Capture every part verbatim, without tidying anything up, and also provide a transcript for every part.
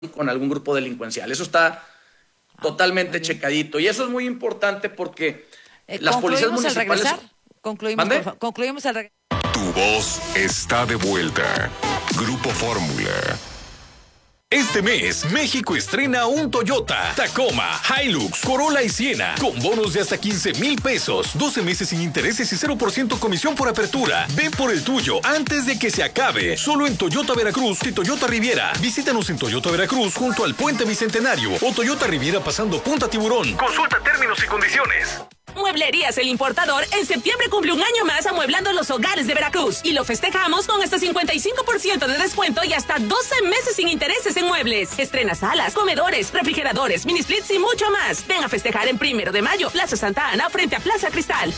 con algún grupo delincuencial. Eso está totalmente ah, checadito. Y eso es muy importante porque eh, las policías municipales... Al concluimos, por favor. Concluimos al regresar. Tu voz está de vuelta. Grupo Fórmula. Este mes, México estrena un Toyota, Tacoma, Hilux, Corolla y Siena, con bonos de hasta quince mil pesos, doce meses sin intereses y cero por ciento comisión por apertura. Ve por el tuyo antes de que se acabe. Solo en Toyota Veracruz y Toyota Riviera. Visítanos en Toyota Veracruz junto al Puente Bicentenario o Toyota Riviera pasando Punta Tiburón. Consulta términos y condiciones. Mueblerías El Importador en septiembre cumple un año más amueblando los hogares de Veracruz y lo festejamos con hasta cincuenta y cinco por ciento de descuento y hasta doce meses sin intereses en muebles. Estrena salas, comedores, refrigeradores, mini splits y mucho más. Ven a festejar en Primero de Mayo, Plaza Santa Ana, frente a Plaza Cristal.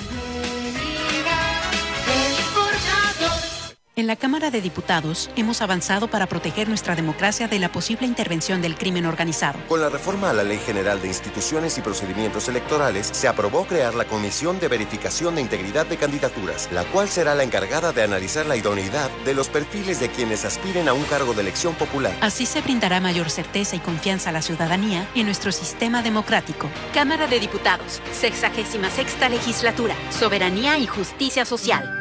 En la Cámara de Diputados hemos avanzado para proteger nuestra democracia de la posible intervención del crimen organizado. Con la reforma a la Ley General de Instituciones y Procedimientos Electorales, se aprobó crear la Comisión de Verificación de Integridad de Candidaturas, la cual será la encargada de analizar la idoneidad de los perfiles de quienes aspiren a un cargo de elección popular. Así se brindará mayor certeza y confianza a la ciudadanía en nuestro sistema democrático. Cámara de Diputados, sexagésima sexta legislatura, Soberanía y Justicia Social.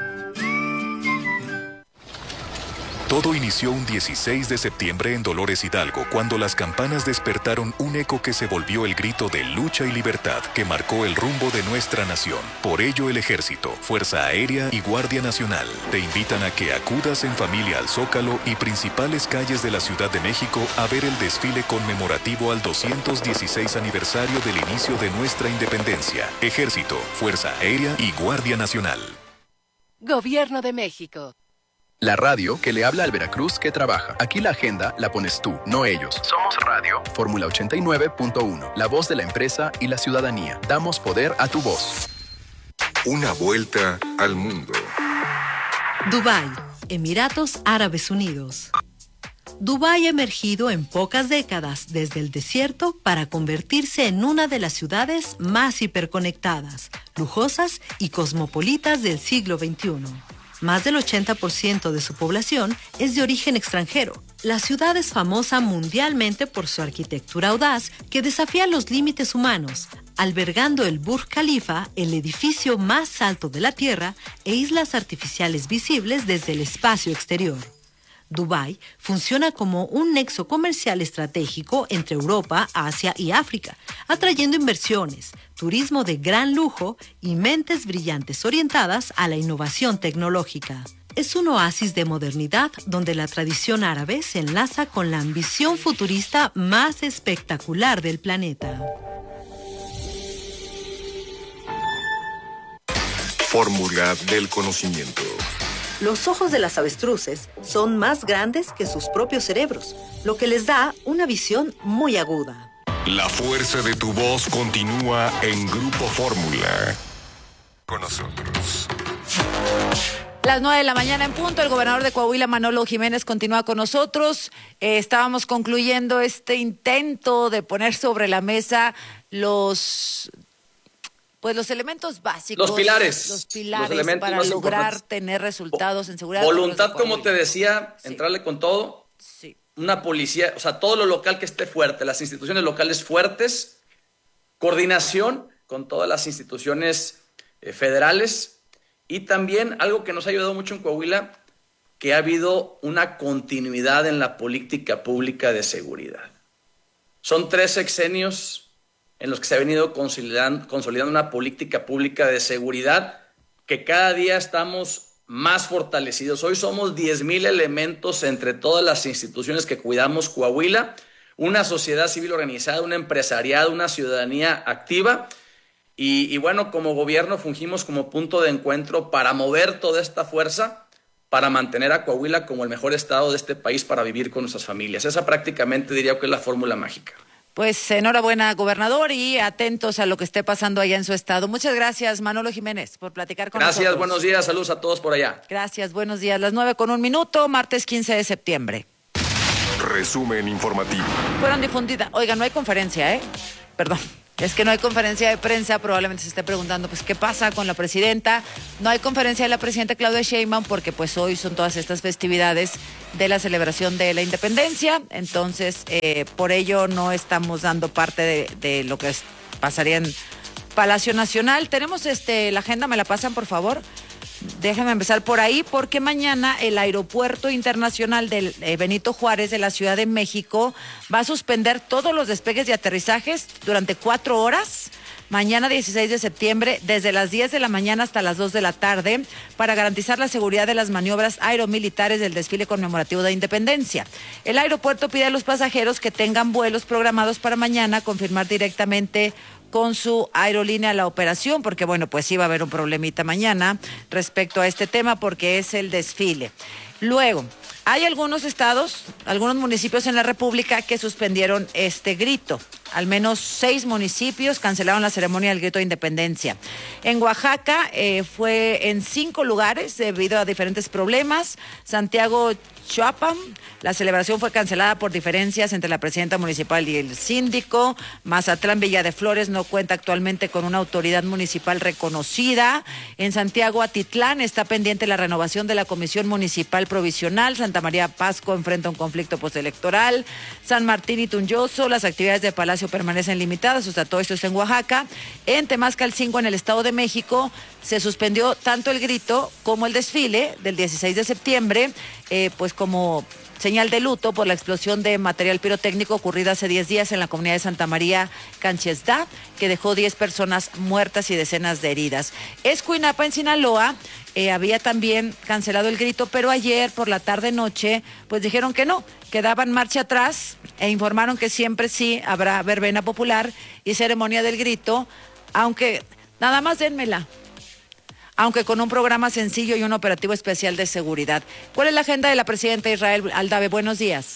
Todo inició un dieciséis de septiembre en Dolores Hidalgo, cuando las campanas despertaron un eco que se volvió el grito de lucha y libertad que marcó el rumbo de nuestra nación. Por ello, el Ejército, Fuerza Aérea y Guardia Nacional te invitan a que acudas en familia al Zócalo y principales calles de la Ciudad de México a ver el desfile conmemorativo al doscientos dieciséis aniversario del inicio de nuestra independencia. Ejército, Fuerza Aérea y Guardia Nacional. Gobierno de México. La radio que le habla al Veracruz que trabaja. Aquí la agenda la pones tú, no ellos. Somos radio. Fórmula ochenta y nueve punto uno. La voz de la empresa y la ciudadanía. Damos poder a tu voz. Una vuelta al mundo. Dubái, Emiratos Árabes Unidos. Dubái ha emergido en pocas décadas desde el desierto para convertirse en una de las ciudades más hiperconectadas, lujosas y cosmopolitas del siglo veintiuno. Más del ochenta por ciento de su población es de origen extranjero. La ciudad es famosa mundialmente por su arquitectura audaz que desafía los límites humanos, albergando el Burj Khalifa, el edificio más alto de la Tierra, e islas artificiales visibles desde el espacio exterior. Dubái funciona como un nexo comercial estratégico entre Europa, Asia y África, atrayendo inversiones, turismo de gran lujo y mentes brillantes orientadas a la innovación tecnológica. Es un oasis de modernidad donde la tradición árabe se enlaza con la ambición futurista más espectacular del planeta. Fórmula del conocimiento. Los ojos de las avestruces son más grandes que sus propios cerebros, lo que les da una visión muy aguda. La fuerza de tu voz continúa en Grupo Fórmula. Con nosotros. Las nueve de la mañana en punto, el gobernador de Coahuila, Manolo Jiménez, continúa con nosotros. Eh, estábamos concluyendo este intento de poner sobre la mesa los... Pues los elementos básicos. Los pilares. Los pilares los elementos para lograr importantes. Tener resultados en seguridad. Voluntad, como te decía, sí. Entrarle con todo. Sí. Una policía, o sea, todo lo local que esté fuerte, las instituciones locales fuertes, coordinación con todas las instituciones eh, federales y también algo que nos ha ayudado mucho en Coahuila, que ha habido una continuidad en la política pública de seguridad. Son tres sexenios en los que se ha venido consolidando, consolidando una política pública de seguridad que cada día estamos más fortalecidos. Hoy somos diez mil elementos entre todas las instituciones que cuidamos Coahuila, una sociedad civil organizada, un empresariado, una ciudadanía activa y, y bueno, como gobierno fungimos como punto de encuentro para mover toda esta fuerza para mantener a Coahuila como el mejor estado de este país para vivir con nuestras familias. Esa prácticamente diría que es la fórmula mágica. Pues enhorabuena, gobernador, y atentos a lo que esté pasando allá en su estado. Muchas gracias, Manolo Jiménez, por platicar con gracias, nosotros. Gracias, buenos días, saludos a todos por allá. Gracias, buenos días. Las nueve con un minuto, martes quince de septiembre. Resumen informativo. Fueron difundidas. Oiga, no hay conferencia, ¿eh? Perdón. Es que no hay conferencia de prensa, probablemente se esté preguntando, pues, ¿qué pasa con la presidenta? No hay conferencia de la presidenta Claudia Sheinbaum porque, pues, hoy son todas estas festividades de la celebración de la independencia, entonces, eh, por ello no estamos dando parte de, de lo que es, pasaría en Palacio Nacional. Tenemos este la agenda, ¿me la pasan, por favor? Déjenme empezar por ahí, porque mañana el Aeropuerto Internacional de eh, Benito Juárez de la Ciudad de México va a suspender todos los despegues y aterrizajes durante cuatro horas. Mañana dieciséis de septiembre, desde las diez de la mañana hasta las dos de la tarde, para garantizar la seguridad de las maniobras aeromilitares del desfile conmemorativo de Independencia. El aeropuerto pide a los pasajeros que tengan vuelos programados para mañana confirmar directamente con su aerolínea la operación, porque bueno, pues sí va a haber un problemita mañana respecto a este tema, porque es el desfile. Luego, hay algunos estados, algunos municipios en la República que suspendieron este grito. Al menos seis municipios cancelaron la ceremonia del grito de independencia. En Oaxaca eh, fue en cinco lugares debido a diferentes problemas. Santiago Chuapam, la celebración fue cancelada por diferencias entre la presidenta municipal y el síndico. Mazatlán, Villa de Flores, no cuenta actualmente con una autoridad municipal reconocida. En Santiago Atitlán está pendiente la renovación de la Comisión Municipal Provisional. Santa María Pasco enfrenta un conflicto postelectoral. San Martín y Tunyoso, las actividades de Palacio permanecen limitadas, o sea, todo esto está en Oaxaca. En Temascalcingo, en el Estado de México, se suspendió tanto el grito como el desfile del dieciséis de septiembre, eh, pues como señal de luto por la explosión de material pirotécnico ocurrida hace diez días en la comunidad de Santa María Canchesdá, que dejó diez personas muertas y decenas de heridas. Escuinapa, en Sinaloa, eh, había también cancelado el grito, pero ayer por la tarde-noche, pues dijeron que no, que daban marcha atrás e informaron que siempre sí habrá verbena popular y ceremonia del grito, aunque nada más dénmela. Aunque con un programa sencillo y un operativo especial de seguridad. ¿Cuál es la agenda de la presidenta Israel Aldave? Buenos días.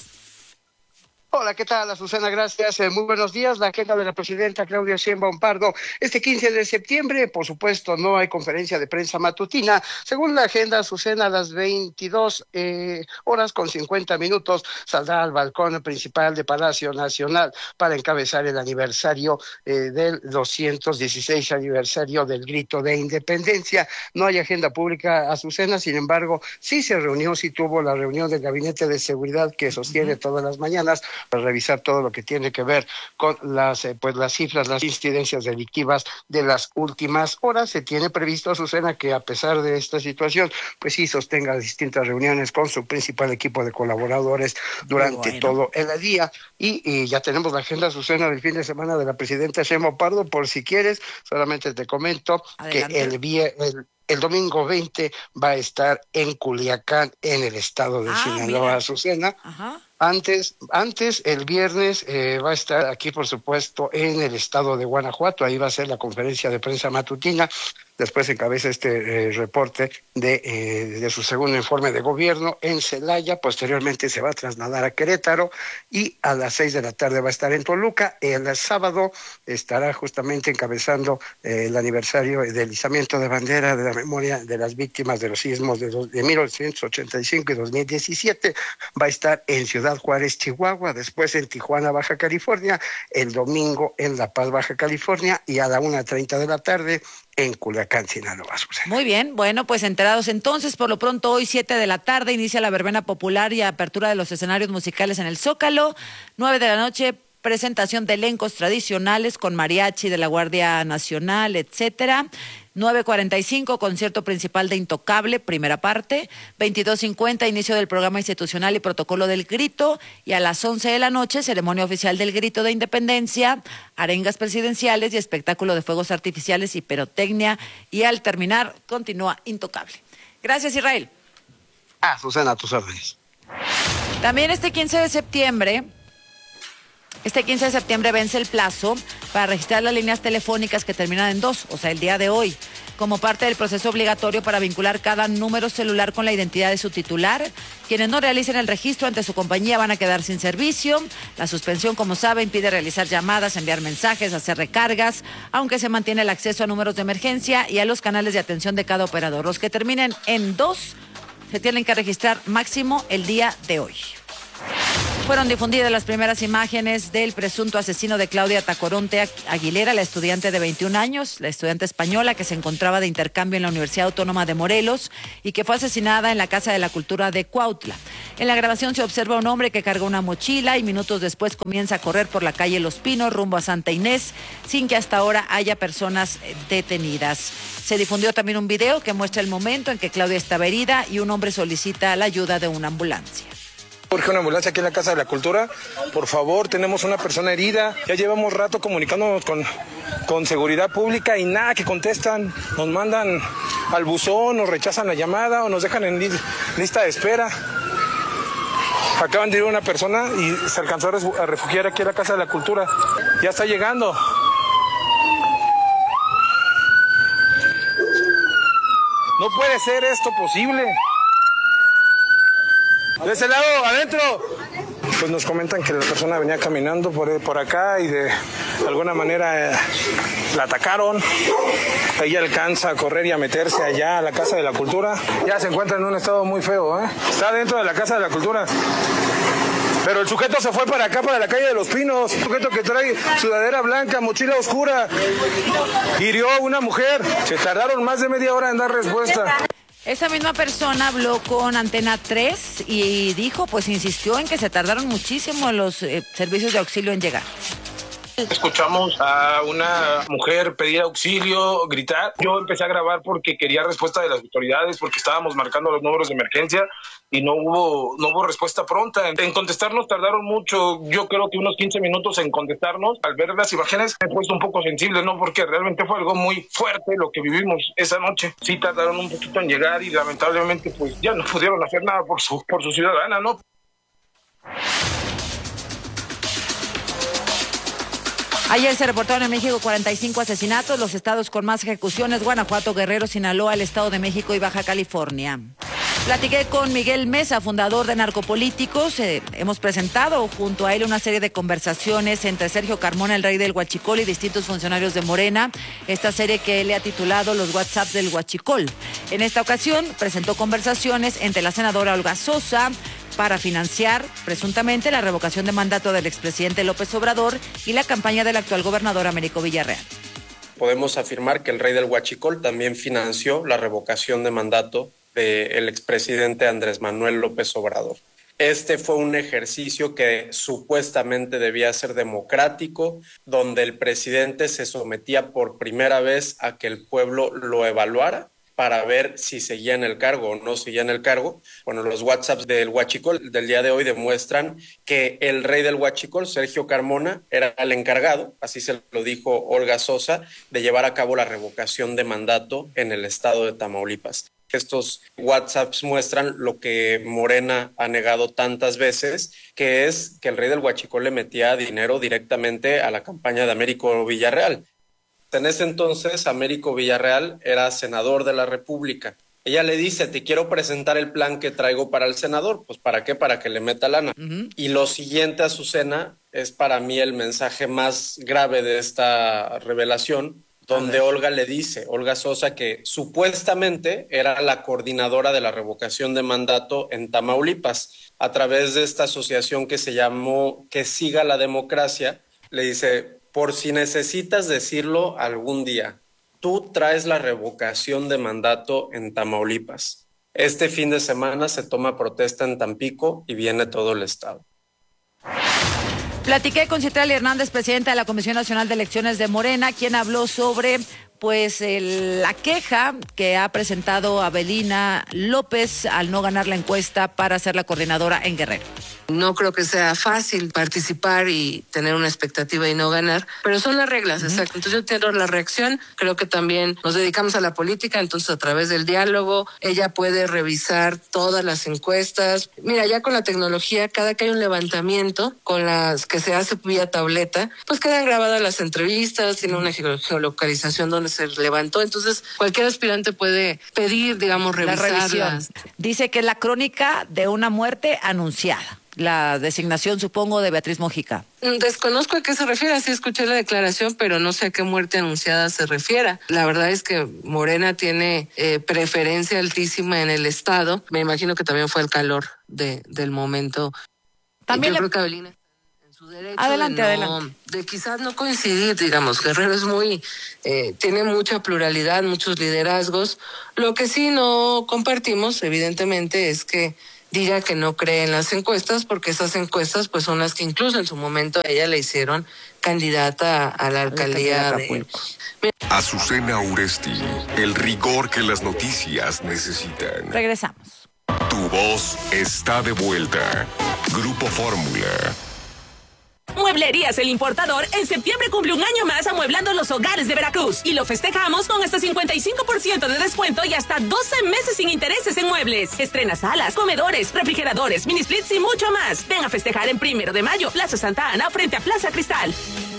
Hola, ¿qué tal, Azucena? Gracias. Eh, muy buenos días. La agenda de la presidenta Claudia Sheinbaum Pardo. Este quince de septiembre, por supuesto, no hay conferencia de prensa matutina. Según la agenda, Azucena, a las veintidós eh, horas con cincuenta minutos saldrá al balcón principal de Palacio Nacional para encabezar el aniversario eh, del doscientos dieciséis aniversario del grito de independencia. No hay agenda pública, Azucena, sin embargo, sí se reunió, sí tuvo la reunión del Gabinete de Seguridad que sostiene uh-huh. todas las mañanas para revisar todo lo que tiene que ver con las eh, pues las cifras, las incidencias delictivas de las últimas horas. Se tiene previsto, Azucena, que a pesar de esta situación, pues sí sostenga distintas reuniones con su principal equipo de colaboradores durante bueno. todo el día. Y, y ya tenemos la agenda, Azucena, del fin de semana de la presidenta Sheinbaum Pardo. Por si quieres, solamente te comento Adelante. que el viernes... El domingo veinte va a estar en Culiacán, en el estado de ah, Sinaloa, Azucena. Ajá. Antes, antes, el viernes eh, va a estar aquí, por supuesto, en el estado de Guanajuato. Ahí va a ser la conferencia de prensa matutina. Después encabeza este eh, reporte de, eh, de su segundo informe de gobierno en Celaya. Posteriormente se va a trasladar a Querétaro y a las seis de la tarde va a estar en Toluca. El sábado estará justamente encabezando eh, el aniversario del izamiento de bandera de la memoria de las víctimas de los sismos de, dos, de mil novecientos ochenta y cinco y dos mil diecisiete. Va a estar en Ciudad Juárez, Chihuahua, después en Tijuana, Baja California, el domingo en La Paz, Baja California, y a la una treinta de la tarde en Culiacán, Sinaloa. Muy bien, bueno, pues enterados entonces. Por lo pronto, hoy siete de la tarde inicia la verbena popular y apertura de los escenarios musicales en el Zócalo. nueve de la noche, presentación de elencos tradicionales con mariachi de la Guardia Nacional, etcétera. nueve cuarenta y cinco, concierto principal de Intocable, primera parte. veintidós cincuenta, inicio del programa institucional y protocolo del grito. Y a las once de la noche, ceremonia oficial del grito de independencia, arengas presidenciales y espectáculo de fuegos artificiales y pirotecnia. Y al terminar, continúa Intocable. Gracias, Israel. Ah, Susana, a tus órdenes. También este quince de septiembre... Este quince de septiembre vence el plazo para registrar las líneas telefónicas que terminan en dos, o sea, el día de hoy, como parte del proceso obligatorio para vincular cada número celular con la identidad de su titular. Quienes no realicen el registro ante su compañía van a quedar sin servicio. La suspensión, como sabe, impide realizar llamadas, enviar mensajes, hacer recargas, aunque se mantiene el acceso a números de emergencia y a los canales de atención de cada operador. Los que terminen en dos se tienen que registrar máximo el día de hoy. Fueron difundidas las primeras imágenes del presunto asesino de Claudia Tacoronte Aguilera, la estudiante de veintiún años, la estudiante española que se encontraba de intercambio en la Universidad Autónoma de Morelos y que fue asesinada en la Casa de la Cultura de Cuautla. En la grabación se observa un hombre que carga una mochila y minutos después comienza a correr por la calle Los Pinos rumbo a Santa Inés, sin que hasta ahora haya personas detenidas. Se difundió también un video que muestra el momento en que Claudia estaba herida y un hombre solicita la ayuda de una ambulancia. Urge una ambulancia aquí en la Casa de la Cultura. Por favor, tenemos una persona herida. Ya llevamos rato comunicándonos con, con seguridad pública y nada que contestan. Nos mandan al buzón, nos rechazan la llamada o nos dejan en li- lista de espera. Acaban de ir una persona y se alcanzó a refugiar aquí en la Casa de la Cultura. Ya está llegando. No puede ser esto posible. De ese lado, adentro. Pues nos comentan que la persona venía caminando por, por acá y de, de alguna manera eh, la atacaron. Ella alcanza a correr y a meterse allá a la Casa de la Cultura. Ya se encuentra en un estado muy feo, ¿eh? Está dentro de la Casa de la Cultura. Pero el sujeto se fue para acá, para la calle de Los Pinos. Un sujeto que trae sudadera blanca, mochila oscura. Hirió a una mujer. Se tardaron más de media hora en dar respuesta. Esa misma persona habló con Antena tres y dijo, pues insistió en que se tardaron muchísimo los eh, servicios de auxilio en llegar. Escuchamos a una mujer pedir auxilio, gritar. Yo empecé a grabar porque quería respuesta de las autoridades, porque estábamos marcando los números de emergencia y no hubo no hubo respuesta pronta. En contestarnos tardaron mucho, yo creo que unos quince minutos en contestarnos. Al ver las imágenes me he puesto un poco sensible, ¿no? Porque realmente fue algo muy fuerte lo que vivimos esa noche. Sí tardaron un poquito en llegar y lamentablemente pues ya no pudieron hacer nada por su, por su ciudadana, ¿no? Ayer se reportaron en México cuarenta y cinco asesinatos, los estados con más ejecuciones: Guanajuato, Guerrero, Sinaloa, el Estado de México y Baja California. Platiqué con Miguel Mesa, fundador de Narcopolíticos. Eh, hemos presentado junto a él una serie de conversaciones entre Sergio Carmona, el rey del Huachicol, y distintos funcionarios de Morena. Esta serie que él le ha titulado Los WhatsApps del Huachicol. En esta ocasión presentó conversaciones entre la senadora Olga Sosa para financiar presuntamente la revocación de mandato del expresidente López Obrador y la campaña del actual gobernador Américo Villarreal. Podemos afirmar que el rey del Huachicol también financió la revocación de mandato del expresidente Andrés Manuel López Obrador. Este fue un ejercicio que supuestamente debía ser democrático, donde el presidente se sometía por primera vez a que el pueblo lo evaluara para ver si seguía en el cargo o no seguía en el cargo. Bueno, los WhatsApps del Huachicol del día de hoy demuestran que el rey del Huachicol, Sergio Carmona, era el encargado, así se lo dijo Olga Sosa, de llevar a cabo la revocación de mandato en el estado de Tamaulipas. Estos WhatsApps muestran lo que Morena ha negado tantas veces, que es que el rey del Huachicol le metía dinero directamente a la campaña de Américo Villarreal. En ese entonces, Américo Villarreal era senador de la República. Ella le dice, te quiero presentar el plan que traigo para el senador. Pues, ¿para qué? Para que le meta lana. Uh-huh. Y lo siguiente, Azucena, es para mí el mensaje más grave de esta revelación, donde Olga le dice, Olga Sosa, que supuestamente era la coordinadora de la revocación de mandato en Tamaulipas, a través de esta asociación que se llamó Que Siga la Democracia. Le dice, por si necesitas decirlo algún día, tú traes la revocación de mandato en Tamaulipas. Este fin de semana se toma protesta en Tampico y viene todo el estado. Platiqué con Citlali Hernández, presidenta de la Comisión Nacional de Elecciones de Morena, quien habló sobre pues el, la queja que ha presentado Abelina López al no ganar la encuesta para ser la coordinadora en Guerrero. No creo que sea fácil participar y tener una expectativa y no ganar, pero son las reglas, uh-huh. Exacto. Entonces yo entiendo la reacción, creo que también nos dedicamos a la política, entonces a través del diálogo, ella puede revisar todas las encuestas. Mira, ya con la tecnología, cada que hay un levantamiento, con las que se hace vía tableta, pues quedan grabadas las entrevistas, tiene una geolocalización donde se levantó, entonces cualquier aspirante puede pedir, digamos, revisarlas. Dice que es la crónica de una muerte anunciada. La designación, supongo, de Beatriz Mojica. Desconozco a qué se refiere, sí escuché la declaración, pero no sé a qué muerte anunciada se refiera. La verdad es que Morena tiene eh, preferencia altísima en el estado. Me imagino que también fue el calor de, del momento. También yo le... creo que Carolina en su derecho adelante, de, no, adelante. de quizás no coincidir, digamos. Guerrero es muy, eh, tiene mucha pluralidad, muchos liderazgos. Lo que sí no compartimos, evidentemente, es que diga que no cree en las encuestas, porque esas encuestas pues son las que incluso en su momento a ella le hicieron candidata a la alcaldía de... Azucena Uresti, el rigor que las noticias necesitan. Regresamos. Tu voz está de vuelta. Grupo Fórmula. Mueblerías El Importador en septiembre cumple un año más amueblando los hogares de Veracruz y lo festejamos con hasta cincuenta y cinco por ciento de descuento y hasta doce meses sin intereses en muebles. Estrena salas, comedores, refrigeradores, mini splits y mucho más. Ven a festejar en Primero de Mayo, Plaza Santa Ana, frente a Plaza Cristal.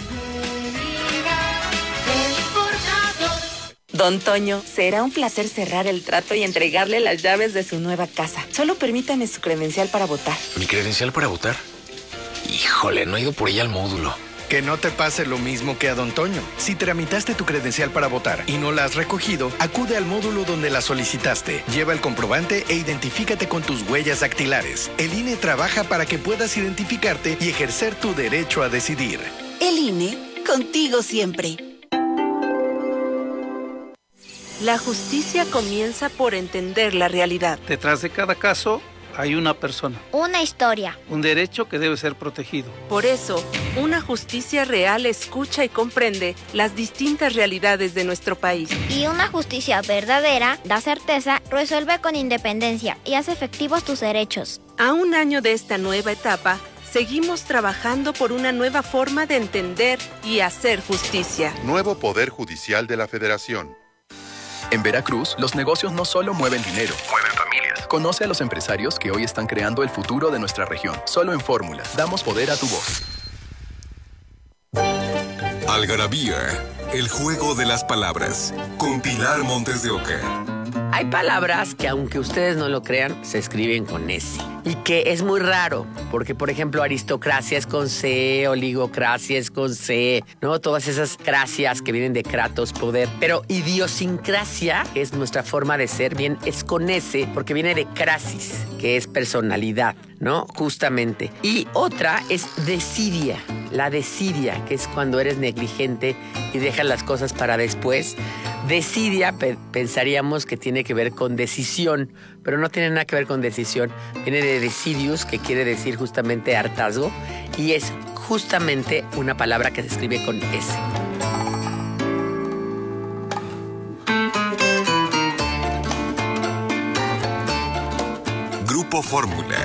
Don Toño, será un placer cerrar el trato y entregarle las llaves de su nueva casa. Solo permítame su credencial para votar. ¿Mi credencial para votar? Híjole, no he ido por ella al módulo. Que no te pase lo mismo que a Don Toño. Si tramitaste tu credencial para votar y no la has recogido, acude al módulo donde la solicitaste. Lleva el comprobante e identifícate con tus huellas dactilares. El I N E trabaja para que puedas identificarte y ejercer tu derecho a decidir. El I N E, contigo siempre. La justicia comienza por entender la realidad. Detrás de cada caso hay una persona. Una historia. Un derecho que debe ser protegido. Por eso, una justicia real escucha y comprende las distintas realidades de nuestro país. Y una justicia verdadera da certeza, resuelve con independencia y hace efectivos tus derechos. A un año de esta nueva etapa, seguimos trabajando por una nueva forma de entender y hacer justicia. Nuevo Poder Judicial de la Federación. En Veracruz, los negocios no solo mueven dinero, mueven familias. Conoce a los empresarios que hoy están creando el futuro de nuestra región. Solo en Fórmula, damos poder a tu voz. Algarabía, el juego de las palabras, con Pilar Montes de Oca. Hay palabras que, aunque ustedes no lo crean, se escriben con S. Y que es muy raro, porque, por ejemplo, aristocracia es con C, oligocracia es con C, ¿no? Todas esas cracias que vienen de kratos, poder. Pero idiosincrasia, que es nuestra forma de ser, bien, es con S, porque viene de crasis, que es personalidad, ¿no? Justamente. Y otra es desidia, la desidia, que es cuando eres negligente y dejas las cosas para después. Desidia, pe- pensaríamos que tiene que ver con decisión, pero no tiene nada que ver con decisión. Viene de decidius, que quiere decir justamente hartazgo, y es justamente una palabra que se escribe con S. Grupo Fórmula.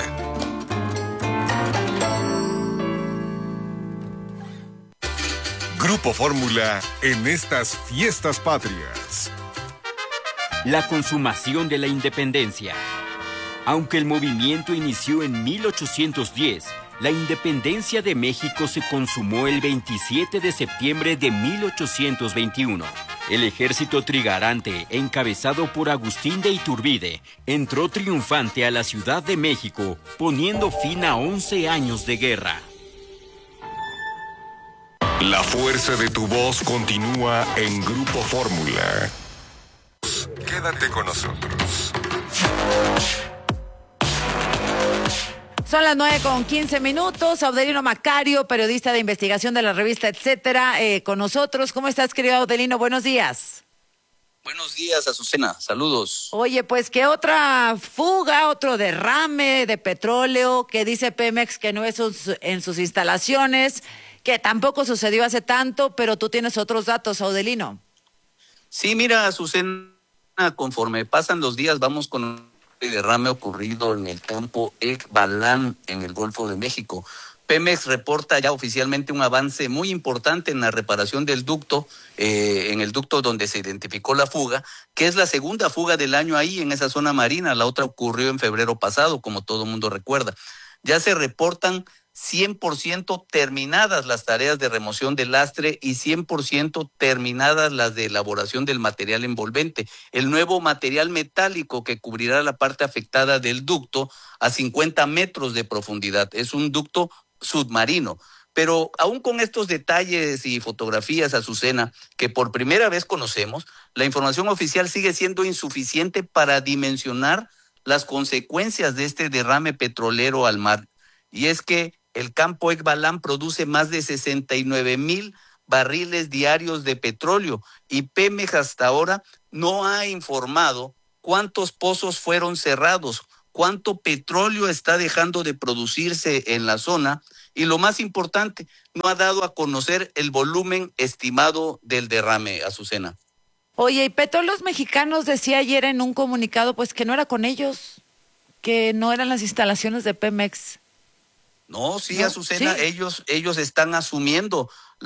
Grupo Fórmula en estas fiestas patrias. La consumación de la independencia. Aunque el movimiento inició en mil ochocientos diez, la independencia de México se consumó el veintisiete de septiembre de mil ochocientos veintiuno. El ejército trigarante, encabezado por Agustín de Iturbide, entró triunfante a la Ciudad de México, poniendo fin a once años de guerra. La fuerza de tu voz continúa en Grupo Fórmula. Quédate con nosotros. Son las nueve con quince minutos. Audelino Macario, periodista de investigación de la revista Etcétera, eh, con nosotros. ¿Cómo estás, querido Audelino? Buenos días. Buenos días, Azucena. Saludos. Oye, pues que otra fuga, otro derrame de petróleo, que dice Pemex que no es sus, en sus instalaciones, que tampoco sucedió hace tanto, pero tú tienes otros datos, Audelino. Sí, mira, Azucena, conforme pasan los días, vamos con el derrame ocurrido en el campo Ekbalán, en el Golfo de México. Pemex reporta ya oficialmente un avance muy importante en la reparación del ducto, eh, en el ducto donde se identificó la fuga, que es la segunda fuga del año ahí en esa zona marina. La otra ocurrió en febrero pasado, como todo mundo recuerda. Ya se reportan cien por ciento terminadas las tareas de remoción del lastre y cien por ciento terminadas las de elaboración del material envolvente, el nuevo material metálico que cubrirá la parte afectada del ducto a cincuenta metros de profundidad. Es un ducto submarino. Pero aún con estos detalles y fotografías, Azucena, que por primera vez conocemos, la información oficial sigue siendo insuficiente para dimensionar las consecuencias de este derrame petrolero al mar. y es que el campo Ekbalam produce más de sesenta y nueve mil barriles diarios de petróleo y Pemex hasta ahora no ha informado cuántos pozos fueron cerrados, cuánto petróleo está dejando de producirse en la zona y lo más importante, no ha dado a conocer el volumen estimado del derrame, Azucena. Oye, y Petróleos Mexicanos decía ayer en un comunicado pues que no era con ellos, que no eran las instalaciones de Pemex. No, sí, ¿No? Azucena, ¿Sí? ellos ellos están asumiendo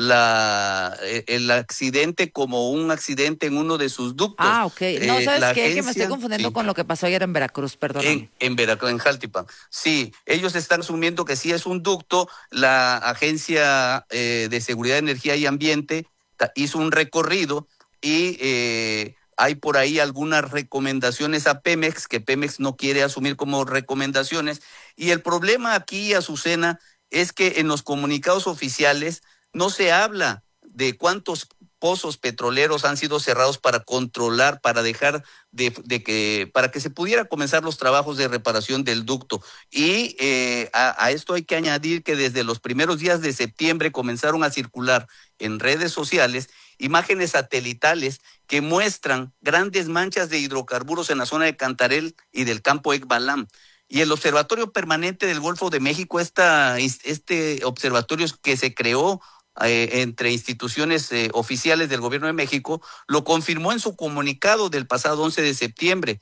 la el accidente como un accidente en uno de sus ductos. Ah, ok. No, Eh, ¿sabes la qué? Que me agencia- estoy confundiendo sí. con lo que pasó ayer en Veracruz, perdóname. En, en Veracruz, en Jaltipan. Sí, ellos están asumiendo que sí es un ducto. La Agencia eh, de Seguridad, Energía y Ambiente ta- hizo un recorrido y eh, hay por ahí algunas recomendaciones a Pemex que Pemex no quiere asumir como recomendaciones. Y el problema aquí, Azucena, es que en los comunicados oficiales no se habla de cuántos pozos petroleros han sido cerrados para controlar, para dejar de, de que, para que se pudiera comenzar los trabajos de reparación del ducto. Y eh, a, a esto hay que añadir que desde los primeros días de septiembre comenzaron a circular en redes sociales imágenes satelitales que muestran grandes manchas de hidrocarburos en la zona de Cantarell y del campo Ekbalam. Y el Observatorio Permanente del Golfo de México, esta, este observatorio que se creó eh, entre instituciones eh, oficiales del Gobierno de México, lo confirmó en su comunicado del pasado once de septiembre,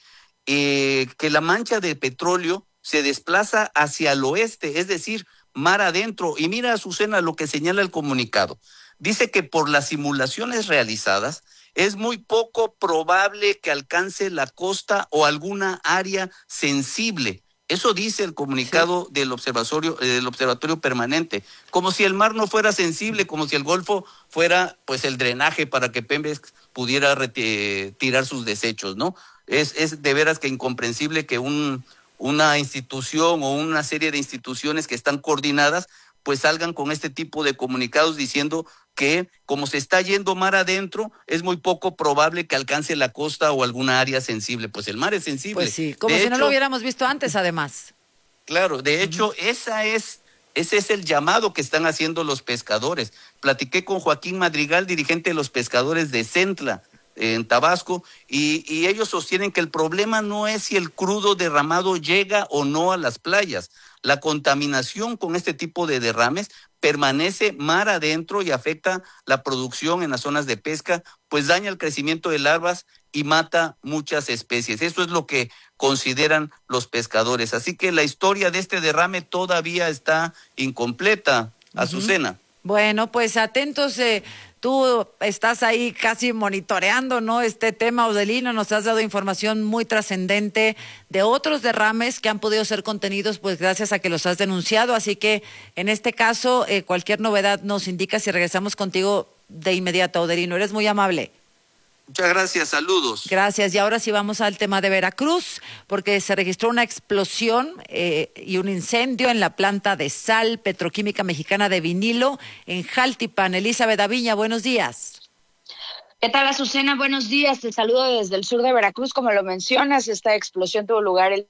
eh, que la mancha de petróleo se desplaza hacia el oeste, es decir, mar adentro. Y mira, Azucena, lo que señala el comunicado. Dice que por las simulaciones realizadas, es muy poco probable que alcance la costa o alguna área sensible. Eso dice el comunicado sí. del observatorio, eh, del observatorio permanente, como si el mar no fuera sensible, como si el Golfo fuera pues el drenaje para que Pemex pudiera retirar sus desechos, ¿no? Es, es de veras que incomprensible que un, una institución o una serie de instituciones que están coordinadas pues salgan con este tipo de comunicados diciendo que como se está yendo mar adentro, es muy poco probable que alcance la costa o alguna área sensible. Pues el mar es sensible. Pues sí, como de si hecho, no lo hubiéramos visto antes, además. Claro, de hecho, uh-huh. esa es, ese es el llamado que están haciendo los pescadores. Platiqué con Joaquín Madrigal, dirigente de los pescadores de Centla, en Tabasco, y, y ellos sostienen que el problema no es si el crudo derramado llega o no a las playas. La contaminación con este tipo de derrames permanece mar adentro y afecta la producción en las zonas de pesca, pues daña el crecimiento de larvas y mata muchas especies. Eso es lo que consideran los pescadores. Así que la historia de este derrame todavía está incompleta, uh-huh. Azucena. Bueno, pues atentos, eh, tú estás ahí casi monitoreando, ¿no? Este tema, Odelino, nos has dado información muy trascendente de otros derrames que han podido ser contenidos, pues gracias a que los has denunciado. Así que en este caso, eh, cualquier novedad nos indica si regresamos contigo de inmediato, Odelino. Eres muy amable. Muchas gracias, saludos. Gracias, y ahora sí vamos al tema de Veracruz, porque se registró una explosión eh, y un incendio en la planta de sal petroquímica mexicana de vinilo en Jaltipan. Elizabeth Aviña, buenos días. ¿Qué tal, Azucena? Buenos días, te saludo desde el sur de Veracruz. Como lo mencionas, esta explosión tuvo lugar el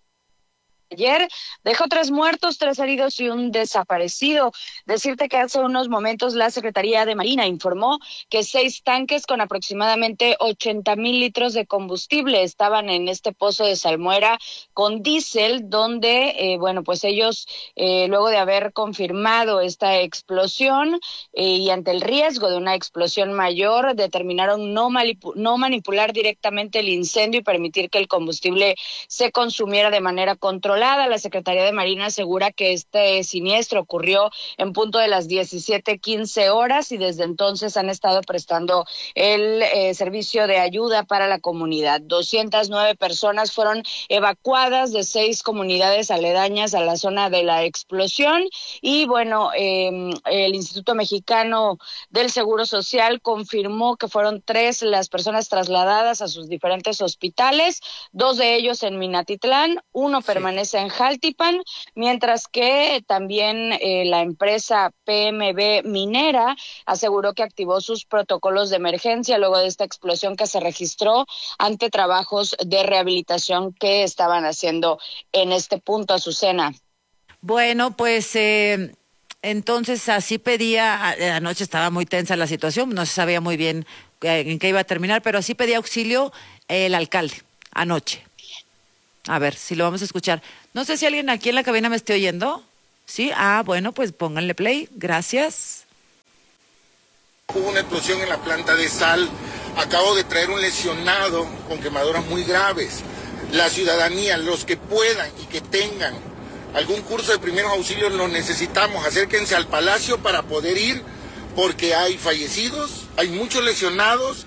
ayer, dejó tres muertos, tres heridos y un desaparecido. Decirte que hace unos momentos la Secretaría de Marina informó que seis tanques con aproximadamente ochenta mil litros de combustible estaban en este pozo de salmuera con diésel, donde, eh, bueno, pues ellos, eh, luego de haber confirmado esta explosión eh, y ante el riesgo de una explosión mayor, determinaron no, manipu- no manipular directamente el incendio y permitir que el combustible se consumiera de manera controlada. La Secretaría de Marina asegura que este siniestro ocurrió en punto de las diecisiete quince horas y desde entonces han estado prestando el eh, servicio de ayuda para la comunidad. doscientas nueve personas fueron evacuadas de seis comunidades aledañas a la zona de la explosión y bueno, eh, el Instituto Mexicano del Seguro Social confirmó que fueron tres las personas trasladadas a sus diferentes hospitales, dos de ellos en Minatitlán, uno sí. permanece en Jaltipan, mientras que también eh, la empresa P M B Minera aseguró que activó sus protocolos de emergencia luego de esta explosión que se registró ante trabajos de rehabilitación que estaban haciendo en este punto, Azucena. Bueno, pues eh, entonces así pedía, anoche estaba muy tensa la situación, no se sabía muy bien eh, en qué iba a terminar, pero así pedía auxilio eh, el alcalde anoche. A ver, si lo vamos a escuchar. No sé si alguien aquí en la cabina me esté oyendo. ¿Sí? Ah, bueno, pues pónganle play. Gracias. Hubo una explosión en la planta de sal. Acabo de traer un lesionado con quemaduras muy graves. La ciudadanía, los que puedan y que tengan algún curso de primeros auxilios, lo necesitamos. Acérquense al Palacio para poder ir, porque hay fallecidos, hay muchos lesionados.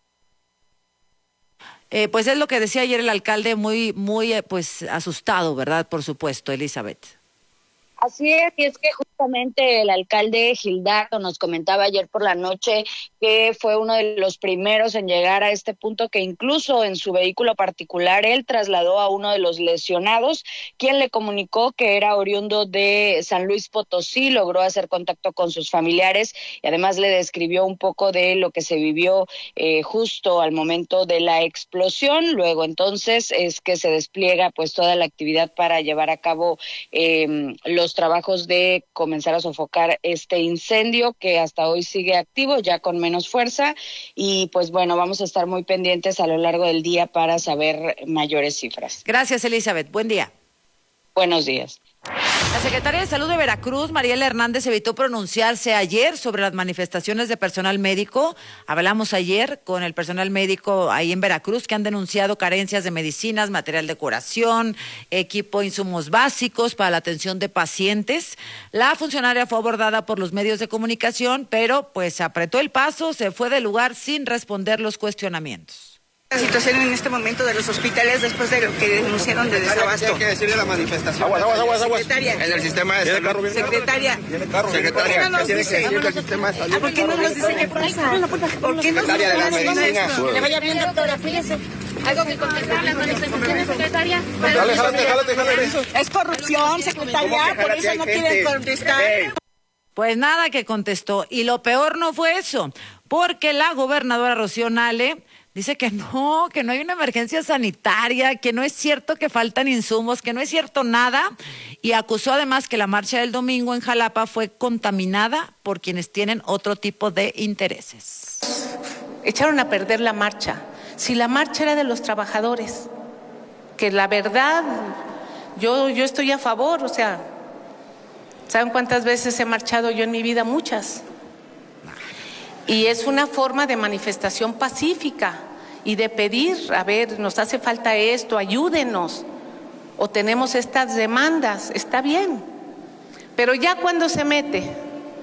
Eh, pues es lo que decía ayer el alcalde, muy, muy, eh, pues asustado, ¿verdad? Por supuesto, Elizabeth. Así es, y es que justamente el alcalde Gildardo nos comentaba ayer por la noche que fue uno de los primeros en llegar a este punto, que incluso en su vehículo particular él trasladó a uno de los lesionados, quien le comunicó que era oriundo de San Luis Potosí, logró hacer contacto con sus familiares y además le describió un poco de lo que se vivió eh, justo al momento de la explosión. Luego entonces es que se despliega pues toda la actividad para llevar a cabo eh, los trabajos de comenzar a sofocar este incendio que hasta hoy sigue activo, ya con menos fuerza, y pues bueno, vamos a estar muy pendientes a lo largo del día para saber mayores cifras. Gracias, Elizabeth. Buen día. Buenos días. La secretaria de Salud de Veracruz, Mariela Hernández, evitó pronunciarse ayer sobre las manifestaciones de personal médico. Hablamos ayer con el personal médico ahí en Veracruz que han denunciado carencias de medicinas, material de curación, equipo, insumos básicos para la atención de pacientes. La funcionaria fue abordada por los medios de comunicación, pero pues apretó el paso, se fue del lugar sin responder los cuestionamientos. La situación en este momento de los hospitales después de lo que denunciaron de desabasto. ¿Qué decir de la manifestación? Aguas, aguas, aguas, aguas. Secretaria. En el sistema de salud. Secretaria. Secretaria, ¿qué tiene que decir del sistema de salud? ¿Por qué no nos dice qué pasa? ¿Por qué no nos Secretaria de la medicina. Que le vaya bien, doctora, fíjese. Algo que contestar las manifestaciones, secretaria. Dale, jálate, jálate, jálate. Es corrupción, secretaria, por eso no quieren contestar. Pues nada que contestó. Y lo peor no fue eso, porque la gobernadora Rocío Nale dice que no, que no hay una emergencia sanitaria, que no es cierto que faltan insumos, que no es cierto nada, y acusó además que la marcha del domingo en Jalapa fue contaminada por quienes tienen otro tipo de intereses. Echaron a perder la marcha. Si la marcha era de los trabajadores, que la verdad, yo, yo estoy a favor, o sea, ¿saben cuántas veces he marchado yo en mi vida? Muchas. Y es una forma de manifestación pacífica y de pedir, a ver, nos hace falta esto, ayúdenos, o tenemos estas demandas, está bien. Pero ya cuando se mete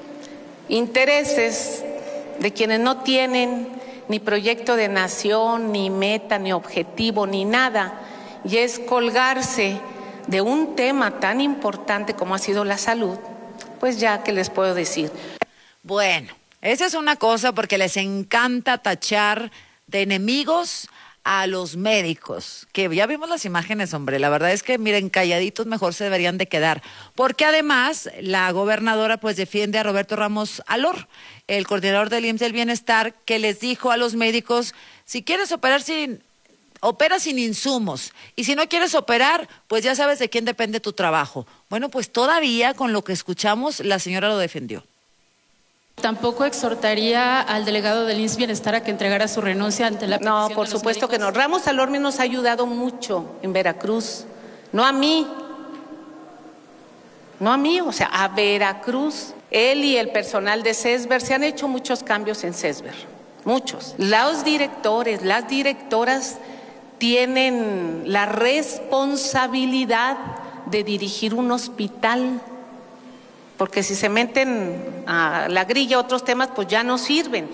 intereses de quienes no tienen ni proyecto de nación, ni meta, ni objetivo, ni nada, y es colgarse de un tema tan importante como ha sido la salud, pues ya, ¿qué les puedo decir? Bueno. Esa es una cosa porque les encanta tachar de enemigos a los médicos, que ya vimos las imágenes, hombre, la verdad es que miren, calladitos mejor se deberían de quedar, porque además la gobernadora pues defiende a Roberto Ramos Alor, el coordinador del I M S S del Bienestar, que les dijo a los médicos, si quieres operar sin, opera sin insumos, y si no quieres operar, pues ya sabes de quién depende tu trabajo. Bueno, pues todavía con lo que escuchamos, la señora lo defendió. Tampoco exhortaría al delegado del I M S S Bienestar a que entregara su renuncia ante la petición. No, por supuesto que no. Ramos Alormi nos ha ayudado mucho en Veracruz, no a mí, no a mí, o sea, a Veracruz. Él y el personal de CESBER, se han hecho muchos cambios en CESBER, muchos. Los directores, las directoras tienen la responsabilidad de dirigir un hospital, porque si se meten a la grilla otros temas, pues ya no sirven.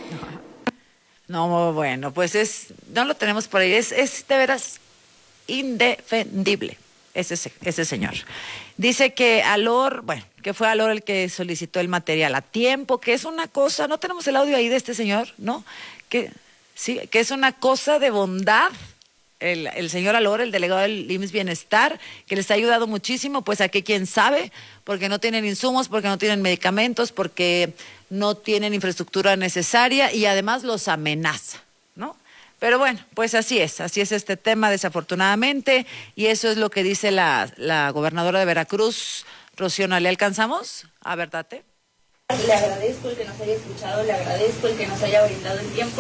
No, bueno, pues es, no lo tenemos por ahí, es, es de veras indefendible ese, ese señor. Dice que Alor, bueno, que fue Alor el que solicitó el material a tiempo, que es una cosa, no tenemos el audio ahí de este señor, ¿no? Que sí, que es una cosa de bondad. El, el señor Alor, el delegado del I M S S Bienestar, que les ha ayudado muchísimo, pues aquí quién sabe, porque no tienen insumos, porque no tienen medicamentos, porque no tienen infraestructura necesaria y además los amenaza, ¿no? Pero bueno, pues así es, así es este tema desafortunadamente y eso es lo que dice la, la gobernadora de Veracruz, Rocío, ¿no le alcanzamos? A ver, date. Le agradezco el que nos haya escuchado, le agradezco el que nos haya brindado el tiempo,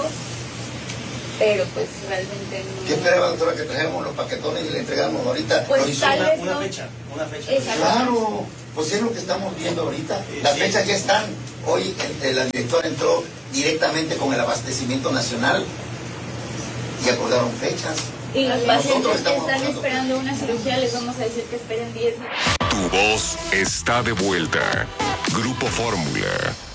pero pues realmente no... ¿Qué esperaba, doctora, que trajéramos los paquetones y le entregamos ahorita? Pues tal una, vez una no. fecha, una fecha. Exacto. Claro, pues es lo que estamos viendo ahorita. Las fechas ya están. Hoy el, el, la directora entró directamente con el abastecimiento nacional y acordaron fechas. Y los pacientes que están buscando. esperando una cirugía les vamos a decir que esperen diez minutos. Tu voz está de vuelta. Grupo Fórmula.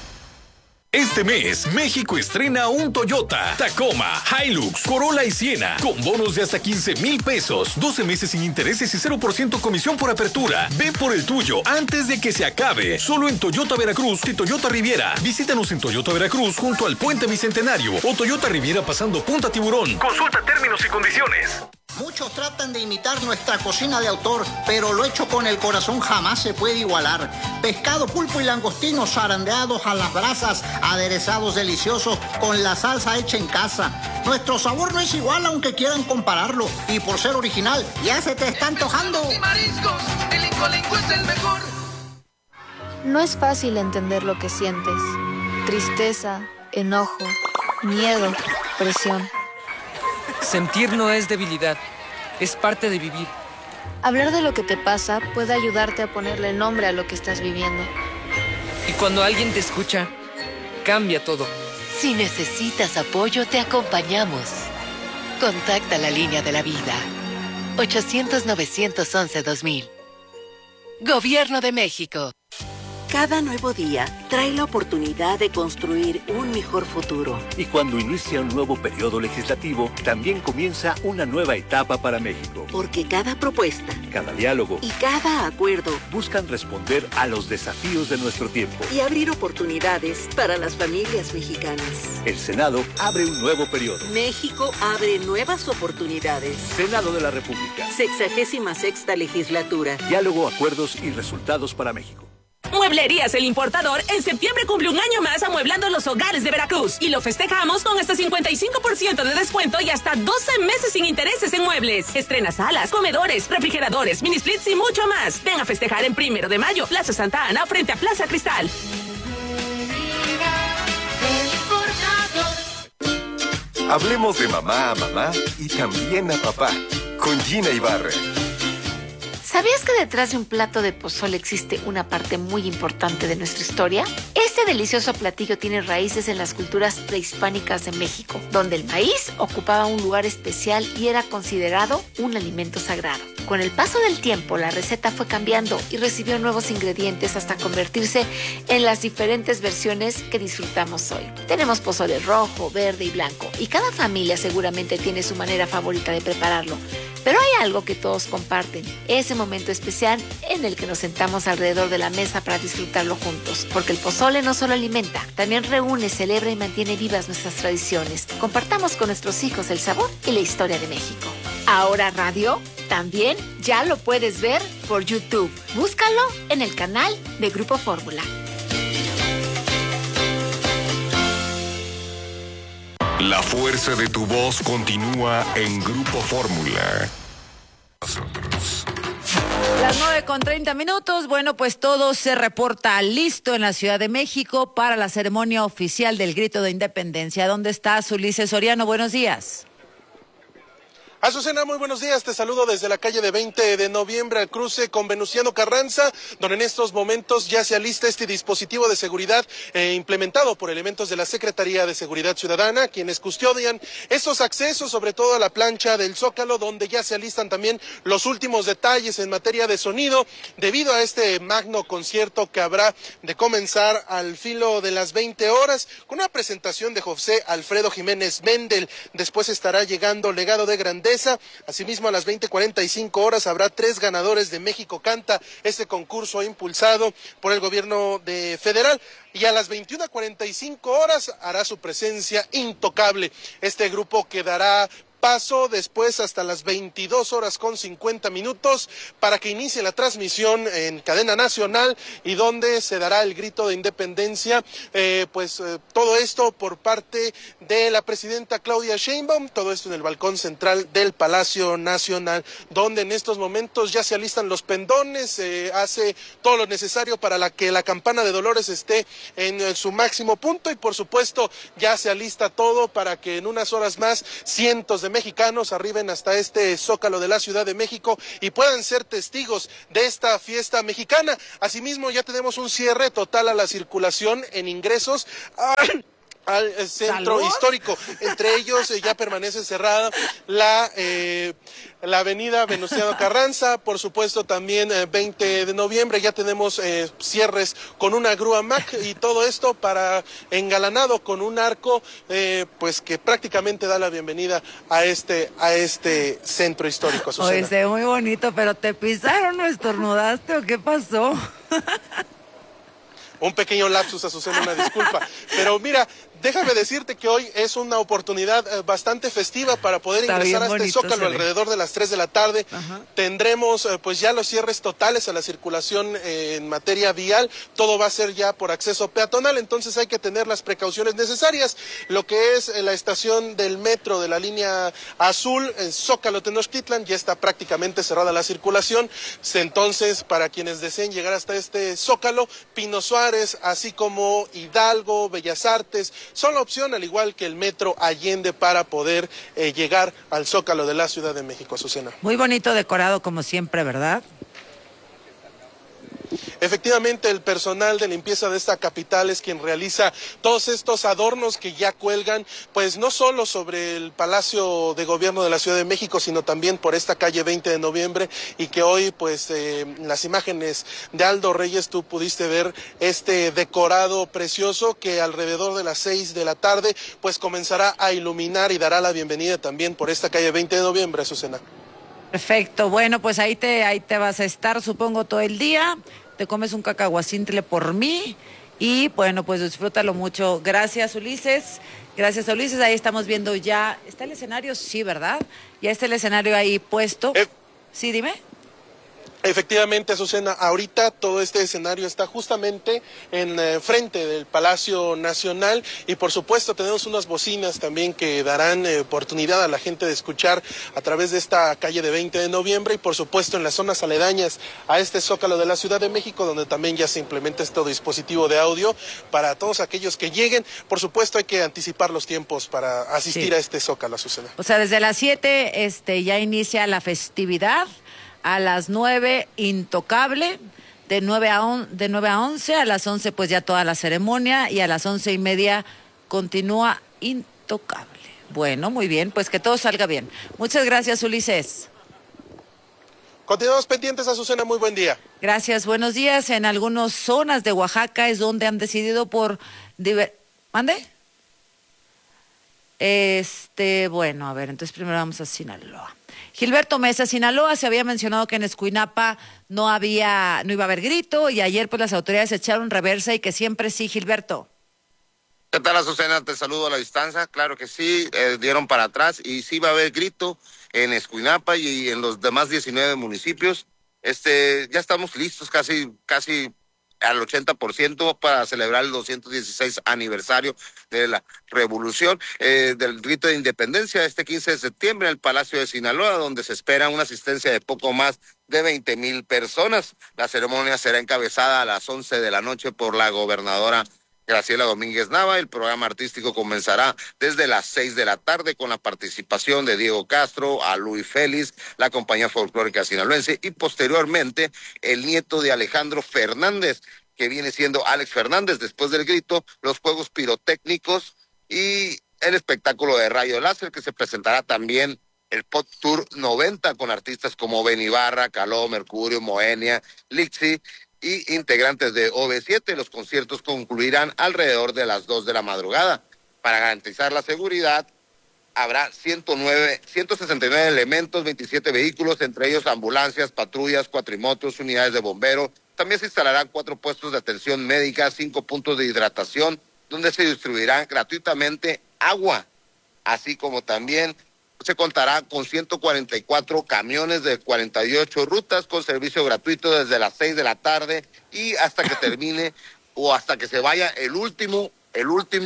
Este mes, México estrena un Toyota, Tacoma, Hilux, Corolla y Siena, con bonos de hasta quince mil pesos, doce meses sin intereses y cero por ciento comisión por apertura. Ve por el tuyo antes de que se acabe. Solo en Toyota Veracruz y Toyota Riviera. Visítanos en Toyota Veracruz junto al Puente Bicentenario o Toyota Riviera pasando Punta Tiburón. Consulta términos y condiciones. Muchos tratan de imitar nuestra cocina de autor, pero lo hecho con el corazón jamás se puede igualar. Pescado, pulpo y langostinos zarandeados a las brasas, aderezados deliciosos con la salsa hecha en casa. Nuestro sabor no es igual aunque quieran compararlo, y por ser original ya se te está antojando. Mariscos, el Incolenco es el mejor. No es fácil entender lo que sientes. Tristeza, enojo, miedo, presión. Sentir no es debilidad, es parte de vivir. Hablar de lo que te pasa puede ayudarte a ponerle nombre a lo que estás viviendo. Y cuando alguien te escucha, cambia todo. Si necesitas apoyo, te acompañamos. Contacta la línea de la vida. ochocientos, novecientos once, dos mil. Gobierno de México. Cada nuevo día trae la oportunidad de construir un mejor futuro. Y cuando inicia un nuevo periodo legislativo, también comienza una nueva etapa para México. Porque cada propuesta, cada diálogo y cada acuerdo buscan responder a los desafíos de nuestro tiempo y abrir oportunidades para las familias mexicanas. El Senado abre un nuevo periodo. México abre nuevas oportunidades. Senado de la República. Sexagésima sexta legislatura. Diálogo, acuerdos y resultados para México. Mueblerías El Importador en septiembre cumple un año más amueblando los hogares de Veracruz y lo festejamos con hasta cincuenta y cinco por ciento de descuento y hasta doce meses sin intereses en muebles. Estrena salas, comedores, refrigeradores, mini splits y mucho más. Ven a festejar en Primero de Mayo, Plaza Santa Ana, frente a Plaza Cristal. Hablemos de mamá a mamá y también a papá con Gina Ibarra. ¿Sabías que detrás de un plato de pozole existe una parte muy importante de nuestra historia? Este delicioso platillo tiene raíces en las culturas prehispánicas de México, donde el maíz ocupaba un lugar especial y era considerado un alimento sagrado. Con el paso del tiempo, la receta fue cambiando y recibió nuevos ingredientes hasta convertirse en las diferentes versiones que disfrutamos hoy. Tenemos pozole rojo, verde y blanco, y cada familia seguramente tiene su manera favorita de prepararlo. Pero hay algo que todos comparten, ese momento especial en el que nos sentamos alrededor de la mesa para disfrutarlo juntos. Porque el pozole no solo alimenta, también reúne, celebra y mantiene vivas nuestras tradiciones. Compartamos con nuestros hijos el sabor y la historia de México. Ahora Radio también ya lo puedes ver por YouTube. Búscalo en el canal de Grupo Fórmula. La fuerza de tu voz continúa en Grupo Fórmula. Nosotros. Las nueve con treinta minutos. Bueno, pues todo se reporta listo en la Ciudad de México para la ceremonia oficial del Grito de Independencia. ¿Dónde está Ulises Soriano? Buenos días. Azucena, muy buenos días, te saludo desde la calle de veinte de noviembre al cruce con Venustiano Carranza, donde en estos momentos ya se alista este dispositivo de seguridad eh, implementado por elementos de la Secretaría de Seguridad Ciudadana, quienes custodian estos accesos, sobre todo a la plancha del Zócalo, donde ya se alistan también los últimos detalles en materia de sonido, debido a este magno concierto que habrá de comenzar al filo de las veinte horas, con una presentación de José Alfredo Jiménez Mendel. Después estará llegando Legado de Grandeza. Asimismo, a las veinte cuarenta y cinco horas habrá tres ganadores de México Canta, este concurso impulsado por el gobierno de federal. Y a las veintiuna cuarenta y cinco horas hará su presencia Intocable, este grupo que dará paso después hasta las veintidós horas con cincuenta minutos para que inicie la transmisión en cadena nacional y donde se dará el grito de independencia, eh, pues eh, todo esto por parte de la presidenta Claudia Sheinbaum, todo esto en el balcón central del Palacio Nacional, donde en estos momentos ya se alistan los pendones, se eh, hace todo lo necesario para la que la campana de Dolores esté en, en su máximo punto y por supuesto ya se alista todo para que en unas horas más cientos de mexicanos arriben hasta este Zócalo de la Ciudad de México y puedan ser testigos de esta fiesta mexicana. Asimismo, ya tenemos un cierre total a la circulación en ingresos al, al centro ¿Salud? histórico. Entre ellos eh, ya permanece cerrada la eh, la avenida Venustiano Carranza, por supuesto también eh, veinte de noviembre, ya tenemos eh, cierres con una grúa M A C y todo esto para engalanado con un arco eh, pues que prácticamente da la bienvenida a este a este centro histórico. Azucena. Oye, se ve muy bonito, pero ¿te pisaron o estornudaste o qué pasó? Un pequeño lapsus, Azucena, una disculpa. Pero mira, déjame decirte que hoy es una oportunidad eh, bastante festiva para poder Está ingresar a este Zócalo alrededor de las tres de la tarde. Ajá. Tendremos eh, pues ya los cierres totales a la circulación eh, en materia vial. Todo va a ser ya por acceso peatonal, entonces hay que tener las precauciones necesarias. Lo que es eh, la estación del metro de la línea azul, en Zócalo Tenochtitlan, ya está prácticamente cerrada la circulación. Entonces, para quienes deseen llegar hasta este Zócalo, Pino Suárez, así como Hidalgo, Bellas Artes, son la opción, al igual que el metro Allende, para poder eh, llegar al Zócalo de la Ciudad de México, Azucena. Muy bonito decorado como siempre, ¿verdad? Efectivamente, el personal de limpieza de esta capital es quien realiza todos estos adornos que ya cuelgan, pues no solo sobre el Palacio de Gobierno de la Ciudad de México, sino también por esta calle veinte de noviembre, y que hoy, pues, eh, las imágenes de Aldo Reyes, tú pudiste ver este decorado precioso que alrededor de las seis de la tarde, pues, comenzará a iluminar y dará la bienvenida también por esta calle veinte de noviembre, Azucena. Perfecto, bueno, pues ahí te, ahí te vas a estar, supongo, todo el día. Te comes un cacahuacintle por mí y bueno, pues disfrútalo mucho. Gracias, Ulises. Gracias, Ulises. Ahí estamos viendo ya. ¿Está el escenario? Sí, ¿verdad? Ya está el escenario ahí puesto. Eh. Sí, dime. Efectivamente, Azucena, ahorita todo este escenario está justamente en eh, frente del Palacio Nacional y por supuesto tenemos unas bocinas también que darán eh, oportunidad a la gente de escuchar a través de esta calle de veinte de noviembre y por supuesto en las zonas aledañas a este Zócalo de la Ciudad de México, donde también ya se implementa este dispositivo de audio para todos aquellos que lleguen. Por supuesto hay que anticipar los tiempos para asistir sí. a este Zócalo, Azucena. O sea, desde las siete este, ya inicia la festividad. A las nueve, Intocable, de nueve a on, de nueve a once, a las once pues ya toda la ceremonia y a las once y media continúa Intocable. Bueno, muy bien, pues que todo salga bien. Muchas gracias, Ulises. Continuamos pendientes, Azucena, muy buen día. Gracias, buenos días. En algunas zonas de Oaxaca es donde han decidido por... Diver... ¿Mande? Este, bueno, a ver, entonces primero vamos a Sinaloa. Gilberto Mesa, Sinaloa, se había mencionado que en Escuinapa no había, no iba a haber grito y ayer pues las autoridades echaron reversa y que siempre sí, Gilberto. ¿Qué tal, Azucena? Te saludo a la distancia. Claro que sí, eh, dieron para atrás y sí va a haber grito en Escuinapa y en los demás diecinueve municipios. Este, ya estamos listos casi, casi al ochenta por ciento para celebrar el doscientos dieciséis aniversario de la revolución, eh, del grito de independencia este quince de septiembre en el Palacio de Sinaloa, donde se espera una asistencia de poco más de veinte mil personas. La ceremonia será encabezada a las once de la noche por la gobernadora Graciela Domínguez Nava. El programa artístico comenzará desde las seis de la tarde con la participación de Diego Castro, a Luis Félix, la compañía folclórica sinaloense y posteriormente el nieto de Alejandro Fernández, que viene siendo Alex Fernández. Después del grito, los juegos pirotécnicos y el espectáculo de rayo láser, que se presentará también el Pop Tour noventa con artistas como Ben Ibarra, Caló, Mercurio, Moenia, Lixi y integrantes de O V siete. Los conciertos concluirán alrededor de las dos de la madrugada. Para garantizar la seguridad, habrá ciento nueve, ciento sesenta y nueve elementos, veintisiete vehículos, entre ellos ambulancias, patrullas, cuatrimotos, unidades de bomberos. También se instalarán cuatro puestos de atención médica, cinco puntos de hidratación, donde se distribuirán gratuitamente agua, así como también se contará con ciento cuarenta y cuatro camiones de cuarenta y ocho rutas con servicio gratuito desde las seis de la tarde y hasta que termine o hasta que se vaya el último, el último.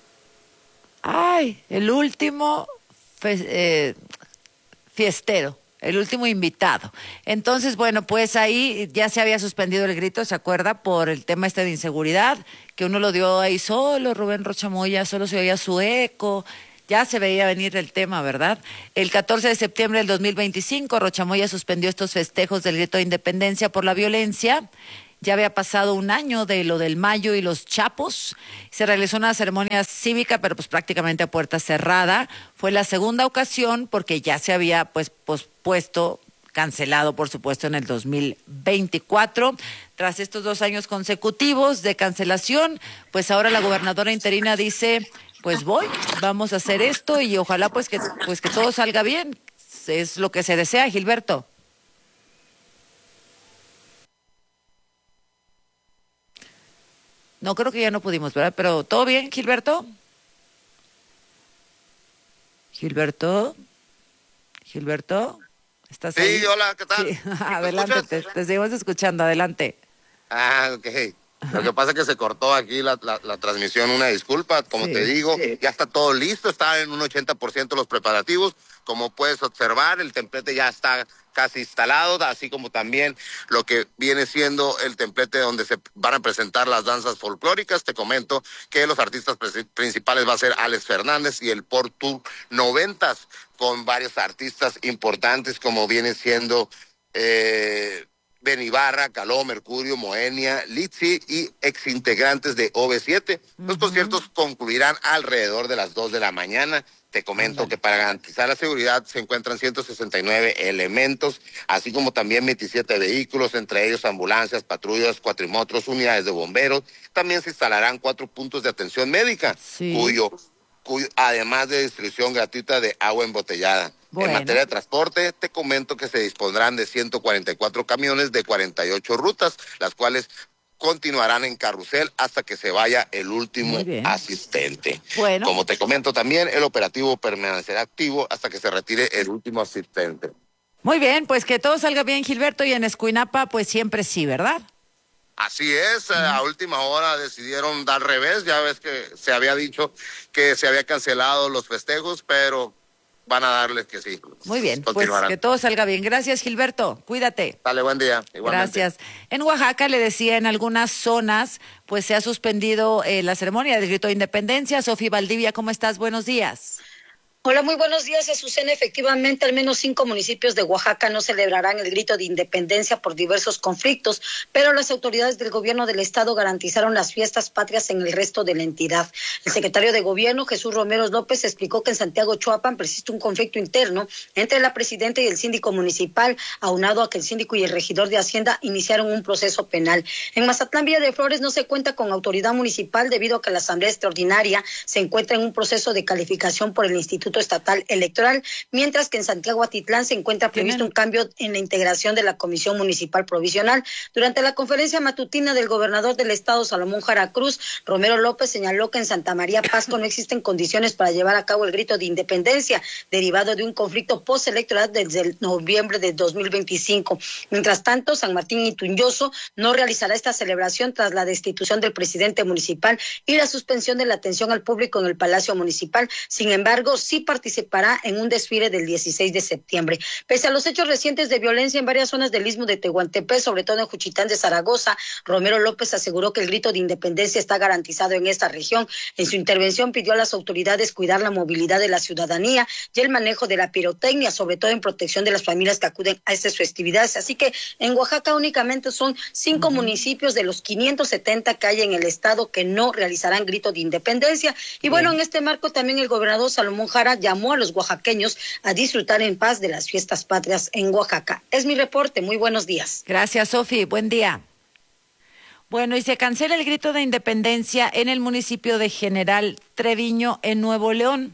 Ay, el último fe, eh, fiestero. El último invitado. Entonces, bueno, pues ahí ya se había suspendido el grito, ¿se acuerda? Por el tema este de inseguridad, que uno lo dio ahí solo, Rubén Rocha Moya, solo se oía su eco, ya se veía venir el tema, ¿verdad? El catorce de septiembre del dos mil veinticinco, Rocha Moya suspendió estos festejos del grito de independencia por la violencia. Ya había pasado un año de lo del Mayo y los Chapos. Se realizó una ceremonia cívica, pero pues prácticamente a puerta cerrada. Fue la segunda ocasión porque ya se había pues pospuesto, cancelado por supuesto en el dos mil veinticuatro. Tras estos dos años consecutivos de cancelación, pues ahora la gobernadora interina dice, pues voy, vamos a hacer esto y ojalá pues que, pues que todo salga bien. Es lo que se desea, Gilberto. No, creo que ya no pudimos, ¿verdad? Pero, ¿todo bien, Gilberto? Gilberto, Gilberto, ¿estás sí, ahí? Sí, hola, ¿qué tal? Sí. Adelante, te, te seguimos escuchando, adelante. Ah, ok. Lo que pasa es que se cortó aquí la, la, la transmisión, una disculpa, como sí, te digo, sí. Ya está todo listo, está en un ochenta por ciento los preparativos, como puedes observar, el templete ya está casi instalado, así como también lo que viene siendo el templete donde se van a presentar las danzas folclóricas. Te comento que los artistas principales va a ser Alex Fernández y el Port Tour noventas, con varios artistas importantes como viene siendo eh, Ben Ibarra, Caló, Mercurio, Moenia, Litsi y exintegrantes de O V siete. Uh-huh. Los conciertos concluirán alrededor de las dos de la mañana. Te comento que para garantizar la seguridad se encuentran ciento sesenta y nueve elementos, así como también veintisiete vehículos, entre ellos ambulancias, patrullas, cuatrimotros, unidades de bomberos. También se instalarán cuatro puntos de atención médica, sí. cuyo, cuyo, además de distribución gratuita de agua embotellada. Bueno. En materia de transporte, te comento que se dispondrán de ciento cuarenta y cuatro camiones de cuarenta y ocho rutas, las cuales continuarán en carrusel hasta que se vaya el último asistente. Bueno. Como te comento también, el operativo permanecerá activo hasta que se retire el último asistente. Muy bien, pues que todo salga bien, Gilberto, y en Escuinapa pues siempre sí, ¿verdad? Así es, uh-huh. A última hora decidieron dar revés, ya ves que se había dicho que se había cancelado los festejos, pero van a darles que sí. Muy bien, pues que todo salga bien. Gracias, Gilberto. Cuídate. Dale, buen día. Igualmente. Gracias. En Oaxaca, le decía, en algunas zonas, pues se ha suspendido eh, la ceremonia del grito de independencia. Sofía Valdivia, ¿cómo estás? Buenos días. Hola, muy buenos días, Azucena. Efectivamente, al menos cinco municipios de Oaxaca no celebrarán el grito de independencia por diversos conflictos, pero las autoridades del gobierno del estado garantizaron las fiestas patrias en el resto de la entidad. El secretario de gobierno, Jesús Romero López, explicó que en Santiago Choapan persiste un conflicto interno entre la presidenta y el síndico municipal, aunado a que el síndico y el regidor de Hacienda iniciaron un proceso penal. En Mazatlán, Villa de Flores, no se cuenta con autoridad municipal debido a que la Asamblea Extraordinaria se encuentra en un proceso de calificación por el Instituto Estatal Electoral, mientras que en Santiago Atitlán se encuentra previsto un cambio en la integración de la Comisión Municipal Provisional. Durante la conferencia matutina del gobernador del estado, Salomón Jara Cruz, Romero López señaló que en Santa María Pasco no existen condiciones para llevar a cabo el grito de independencia, derivado de un conflicto postelectoral desde el noviembre de dos mil veinticinco. Mientras tanto, San Martín y Tunyoso no realizará esta celebración tras la destitución del presidente municipal y la suspensión de la atención al público en el Palacio Municipal. Sin embargo, sí participará en un desfile del dieciséis de septiembre. Pese a los hechos recientes de violencia en varias zonas del istmo de Tehuantepec, sobre todo en Juchitán de Zaragoza, Romero López aseguró que el grito de independencia está garantizado en esta región. En su intervención pidió a las autoridades cuidar la movilidad de la ciudadanía y el manejo de la pirotecnia, sobre todo en protección de las familias que acuden a estas festividades. Así que en Oaxaca únicamente son cinco uh-huh. municipios de los quinientos setenta que hay en el estado que no realizarán grito de independencia. Y bueno, en este marco también el gobernador Salomón Jara llamó a los oaxaqueños a disfrutar en paz de las fiestas patrias en Oaxaca. Es mi reporte. Muy buenos días. Gracias, Sofi. Buen día. Bueno, y se cancela el grito de independencia en el municipio de General Treviño, en Nuevo León.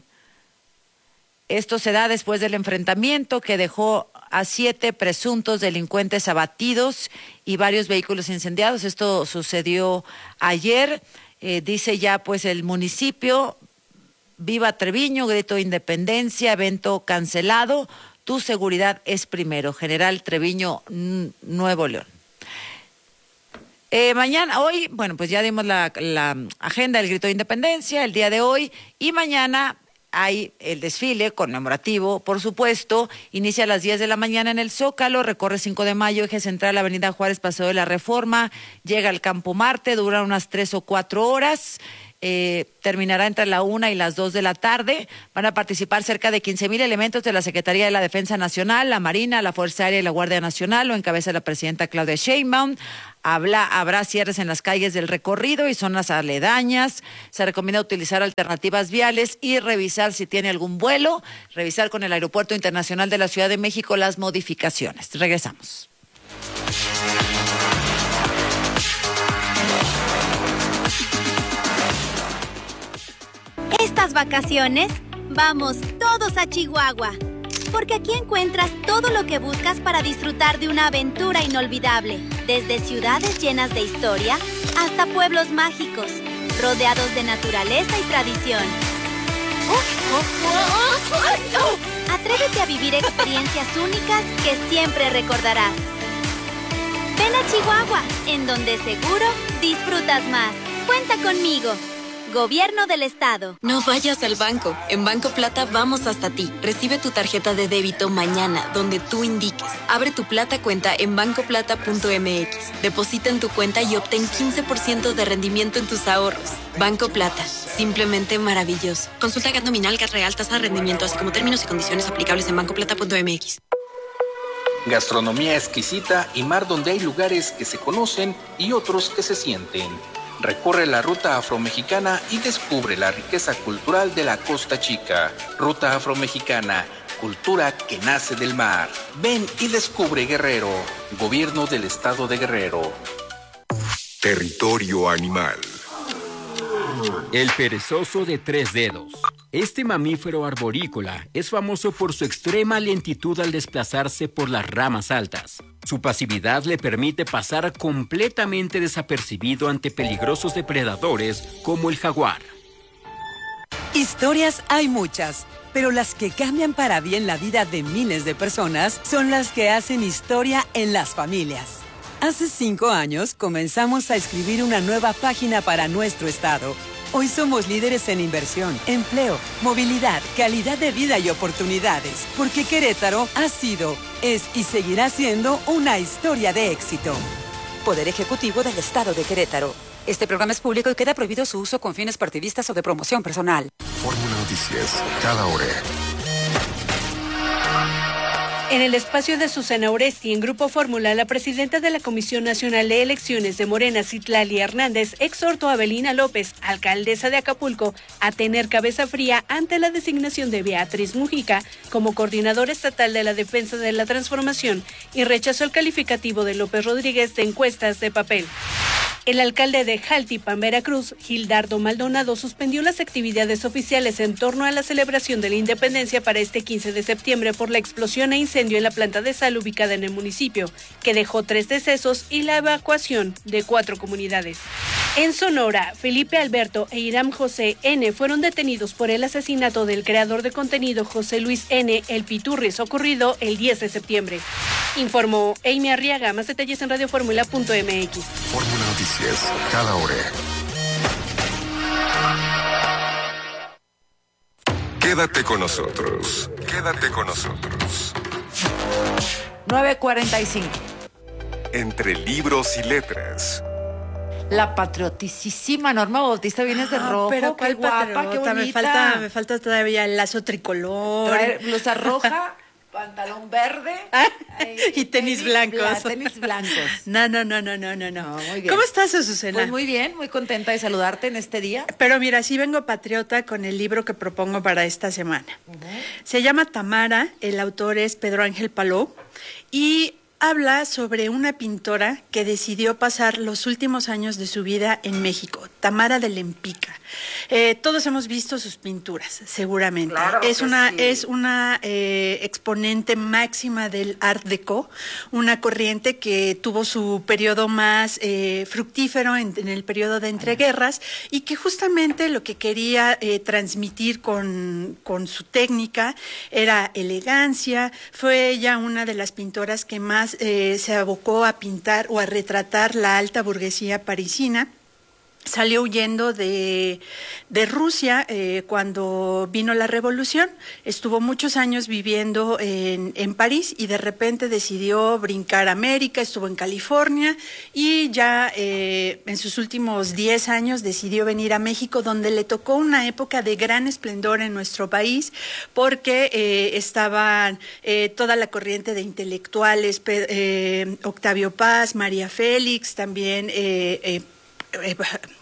Esto se da después del enfrentamiento que dejó a siete presuntos delincuentes abatidos y varios vehículos incendiados. Esto sucedió ayer. Eh, dice ya pues el municipio Viva Treviño, grito de independencia, evento cancelado. Tu seguridad es primero. General Treviño, Nuevo León. Eh, mañana, hoy, bueno, pues ya dimos la, la agenda del grito de independencia, el día de hoy, y mañana hay el desfile conmemorativo, por supuesto, inicia a las diez de la mañana en el Zócalo, recorre cinco de mayo, eje central, Avenida Juárez, Paseo de la Reforma, llega al Campo Marte, dura unas tres o cuatro horas. Eh, terminará entre la una y las dos de la tarde. Van a participar cerca de quince mil elementos de la Secretaría de la Defensa Nacional, la Marina, la Fuerza Aérea y la Guardia Nacional. Lo encabeza la presidenta Claudia Sheinbaum. Habla, habrá cierres en las calles del recorrido y zonas aledañas. Se recomienda utilizar alternativas viales y revisar si tiene algún vuelo, revisar con el Aeropuerto Internacional de la Ciudad de México las modificaciones. Regresamos. Estas vacaciones, vamos todos a Chihuahua, porque aquí encuentras todo lo que buscas para disfrutar de una aventura inolvidable, desde ciudades llenas de historia hasta pueblos mágicos, rodeados de naturaleza y tradición. Atrévete a vivir experiencias únicas que siempre recordarás. Ven a Chihuahua, en donde seguro disfrutas más. Cuenta conmigo. Gobierno del Estado. No vayas al banco. En Banco Plata vamos hasta ti. Recibe tu tarjeta de débito mañana, donde tú indiques. Abre tu Plata cuenta en banco plata punto m x. Deposita en tu cuenta y obtén quince por ciento de rendimiento en tus ahorros. Banco Plata. Simplemente maravilloso. Consulta G A T nominal, G A T real, tasa de rendimiento, así como términos y condiciones aplicables en banco plata punto m x. Gastronomía exquisita y mar donde hay lugares que se conocen y otros que se sienten. Recorre la ruta afromexicana y descubre la riqueza cultural de la Costa Chica. Ruta afromexicana, cultura que nace del mar. Ven y descubre Guerrero. Gobierno del Estado de Guerrero. Territorio animal. El perezoso de tres dedos. Este mamífero arborícola es famoso por su extrema lentitud al desplazarse por las ramas altas. Su pasividad le permite pasar completamente desapercibido ante peligrosos depredadores como el jaguar. Historias hay muchas, pero las que cambian para bien la vida de miles de personas son las que hacen historia en las familias. Hace cinco años comenzamos a escribir una nueva página para nuestro estado. Hoy somos líderes en inversión, empleo, movilidad, calidad de vida y oportunidades, porque Querétaro ha sido, es y seguirá siendo una historia de éxito. Poder Ejecutivo del Estado de Querétaro. Este programa es público y queda prohibido su uso con fines partidistas o de promoción personal. Fórmula Noticias, cada hora. En el espacio de Susana Oresti, en Grupo Fórmula, la presidenta de la Comisión Nacional de Elecciones de Morena, Citlali Hernández, exhortó a Avelina López, alcaldesa de Acapulco, a tener cabeza fría ante la designación de Beatriz Mujica como coordinadora estatal de la defensa de la transformación y rechazó el calificativo de López Rodríguez de encuestas de papel. El alcalde de Jaltipan, Veracruz, Gildardo Maldonado, suspendió las actividades oficiales en torno a la celebración de la independencia para este quince de septiembre por la explosión e incendio en la planta de sal ubicada en el municipio, que dejó tres decesos y la evacuación de cuatro comunidades. En Sonora, Felipe Alberto e Iram José N. fueron detenidos por el asesinato del creador de contenido José Luis N. El Piturris, ocurrido el diez de septiembre. Informó Amy Arriaga. Más detalles en radio fórmula punto m x. Fórmula Noticias, cada hora. Quédate con nosotros. Quédate con nosotros. nueve cuarenta y cinco. Entre libros y letras. La patrioticísima Norma Bautista, vienes de rojo, pero qué guapa, qué bonita. Me falta, me falta todavía el lazo tricolor. Traer blusa roja, pantalón verde ay, y tenis, tenis blancos. Bla, tenis blancos. No, no, no, no, no, no, no. Muy bien. ¿Cómo estás, Azucena? Pues muy bien, muy contenta de saludarte en este día. Pero mira, sí vengo patriota con el libro que propongo para esta semana. Uh-huh. Se llama Tamara, el autor es Pedro Ángel Paló y habla sobre una pintora que decidió pasar los últimos años de su vida en México, Tamara de Lempicka. Eh, todos hemos visto sus pinturas, seguramente. Claro es, que una, sí. es una eh, exponente máxima del Art Deco, una corriente que tuvo su periodo más eh, fructífero en, en el periodo de entreguerras y que justamente lo que quería eh, transmitir con, con su técnica era elegancia. Fue ella una de las pintoras que más Eh, se abocó a pintar o a retratar la alta burguesía parisina. Salió huyendo de, de Rusia eh, cuando vino la revolución, estuvo muchos años viviendo en, en París y de repente decidió brincar a América, estuvo en California y ya eh, en sus últimos diez años decidió venir a México, donde le tocó una época de gran esplendor en nuestro país, porque eh, estaban eh, toda la corriente de intelectuales, eh, Octavio Paz, María Félix, también eh, eh, eh,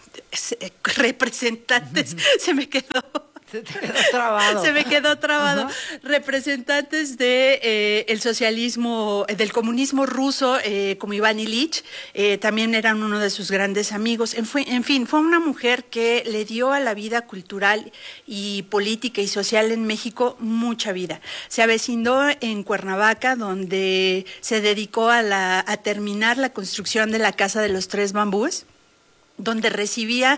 representantes, uh-huh. se me quedó... Se te quedó trabado. Se me quedó trabado. Uh-huh. Representantes de eh, el socialismo, del comunismo ruso, eh, como Iván Ilich, eh, también eran uno de sus grandes amigos. En, fue, en fin, fue una mujer que le dio a la vida cultural y política y social en México mucha vida. Se avecinó en Cuernavaca, donde se dedicó a, la, a terminar la construcción de la Casa de los Tres Bambúes, donde recibía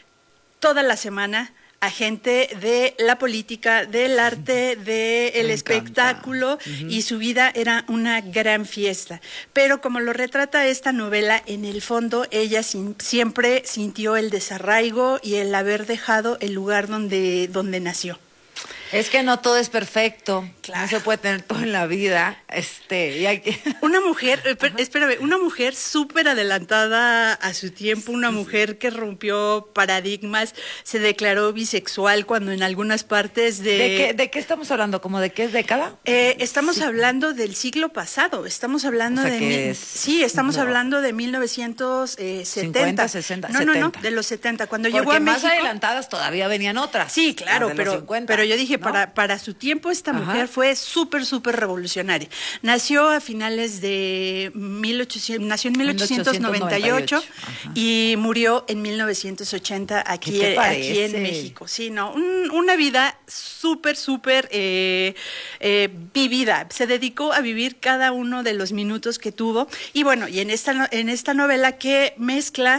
toda la semana a gente de la política, del arte, del espectáculo, uh-huh. y su vida era una gran fiesta. Pero como lo retrata esta novela, en el fondo ella sin, siempre sintió el desarraigo y el haber dejado el lugar donde, donde nació. Es que no todo es perfecto, claro. No se puede tener todo en la vida, este, y hay que... Una mujer, espérame, una mujer súper adelantada a su tiempo, una mujer que rompió paradigmas, se declaró bisexual cuando en algunas partes de... ¿De qué, de qué estamos hablando? ¿Cómo de qué década? Eh, estamos sí. hablando del siglo pasado, estamos hablando o sea de... Mil, es... Sí, estamos no. hablando de mil novecientos setenta. cincuenta, sesenta, no, setenta. No, no, de los setenta, cuando Porque llegó a más México... adelantadas todavía venían otras. Sí, claro, pero, pero yo dije, ¿no? para, para su tiempo esta Ajá. mujer fue súper, súper revolucionaria. Nació a finales de mil ochocientos, nació en mil ochocientos noventa y ocho y murió en mil novecientos ochenta aquí, aquí en México. Sí, no, un, una vida súper, súper eh, eh, vivida. Se dedicó a vivir cada uno de los minutos que tuvo. Y bueno, y en esta, en esta novela que mezcla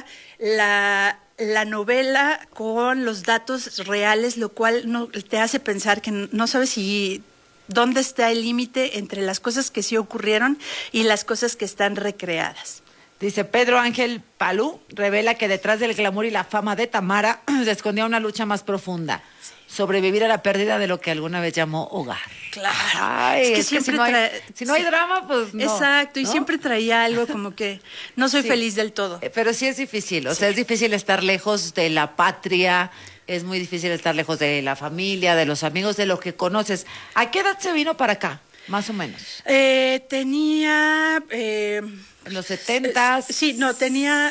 la... la novela con los datos reales, lo cual no, te hace pensar que no sabes si dónde está el límite entre las cosas que sí ocurrieron y las cosas que están recreadas. Dice Pedro Ángel Palú, revela que detrás del glamour y la fama de Tamara se escondía una lucha más profunda. Sí. Sobrevivir a la pérdida de lo que alguna vez llamó hogar. Claro. Ay, es que, es siempre que si, no hay, tra... si no hay drama, pues no. Exacto, y ¿no? siempre traía algo como que no soy sí. feliz del todo. Pero sí es difícil, o sí. sea, es difícil estar lejos de la patria, es muy difícil estar lejos de la familia, de los amigos, de lo que conoces. ¿A qué edad se vino para acá, más o menos? Eh, tenía... Eh, ¿En los setentas? Sí, no, tenía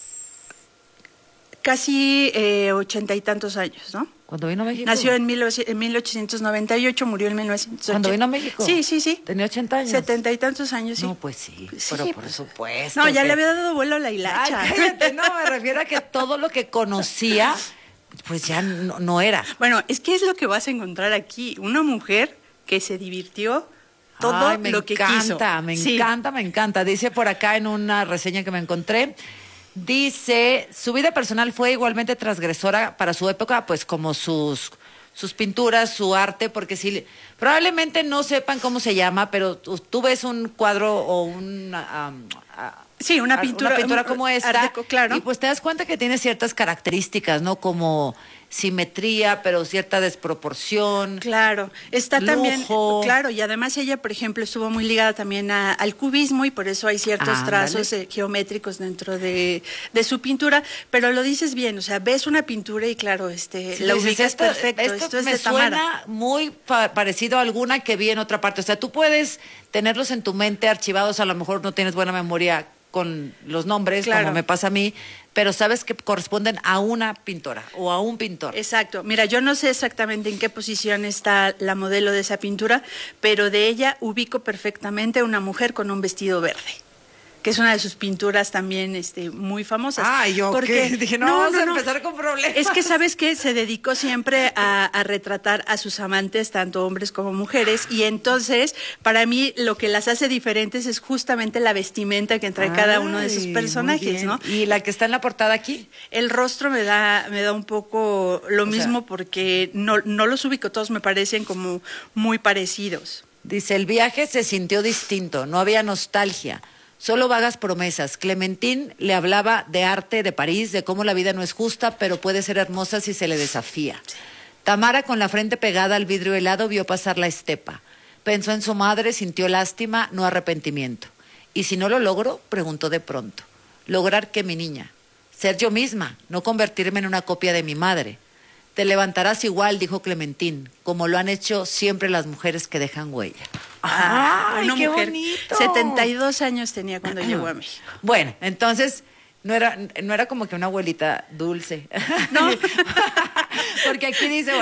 casi eh, ochenta y tantos años, ¿no? ¿Cuándo vino a México? Nació en, mil, en mil ochocientos noventa y ocho, murió en mil novecientos ochenta. ¿Cuándo vino a México? Sí, sí, sí. ¿Tenía ochenta años? Setenta y tantos años, sí. No, pues sí, sí pero por supuesto. No, ya que... le había dado vuelo a la hilacha. Ay, cállate, no, me refiero a que todo lo que conocía, pues ya no, no era. Bueno, es que es lo que vas a encontrar aquí. Una mujer que se divirtió todo Ay, me lo que encanta, quiso. Me sí. encanta, me encanta. Dice por acá en una reseña que me encontré, dice, su vida personal fue igualmente transgresora para su época, pues como sus... sus pinturas, su arte, porque si probablemente no sepan cómo se llama, pero tú, tú ves un cuadro o una, um, uh, sí, una pintura, una pintura como esta, Deco, claro. y pues te das cuenta que tiene ciertas características, ¿no? Como simetría, pero cierta desproporción. Claro, está lujo. También, claro, y además ella, por ejemplo, estuvo muy ligada también a, al cubismo y por eso hay ciertos ah, trazos eh, geométricos dentro de, de su pintura, pero lo dices bien, o sea, ves una pintura y claro, este, sí, la dices, ubicas esto, perfecto, esto, esto es me de Tamara. Suena muy pa parecido a alguna que vi en otra parte, o sea, tú puedes tenerlos en tu mente archivados, a lo mejor no tienes buena memoria con los nombres, claro. como me pasa a mí, pero sabes que corresponden a una pintora o a un pintor. Exacto. Mira, yo no sé exactamente en qué posición está la modelo de esa pintura, pero de ella ubico perfectamente una mujer con un vestido verde, que es una de sus pinturas también este, muy famosas. Ah, yo porque ¿qué? Dije, no, no vamos no, a empezar no. con problemas. Es que, ¿sabes qué? Se dedicó siempre a, a retratar a sus amantes, tanto hombres como mujeres, y entonces, para mí, lo que las hace diferentes es justamente la vestimenta que trae Ay, cada uno de sus personajes, ¿no? ¿Y la que está en la portada aquí? El rostro me da, me da un poco lo o mismo sea, porque no, no los ubico, todos me parecen como muy parecidos. Dice, el viaje se sintió distinto, no había nostalgia. Solo vagas promesas. Clementine le hablaba de arte, de París, de cómo la vida no es justa, pero puede ser hermosa si se le desafía. Sí. Tamara, con la frente pegada al vidrio helado, vio pasar la estepa. Pensó en su madre, sintió lástima, no arrepentimiento. ¿Y si no lo logro? Preguntó de pronto. ¿Lograr qué, mi niña? Ser yo misma, no convertirme en una copia de mi madre. Te levantarás igual, dijo Clementine, como lo han hecho siempre las mujeres que dejan huella. Ah, ¡Ay, una qué mujer, bonito! setenta y dos años tenía cuando llegó a México. Bueno, entonces no era, no era como que una abuelita dulce. No. Porque aquí dice...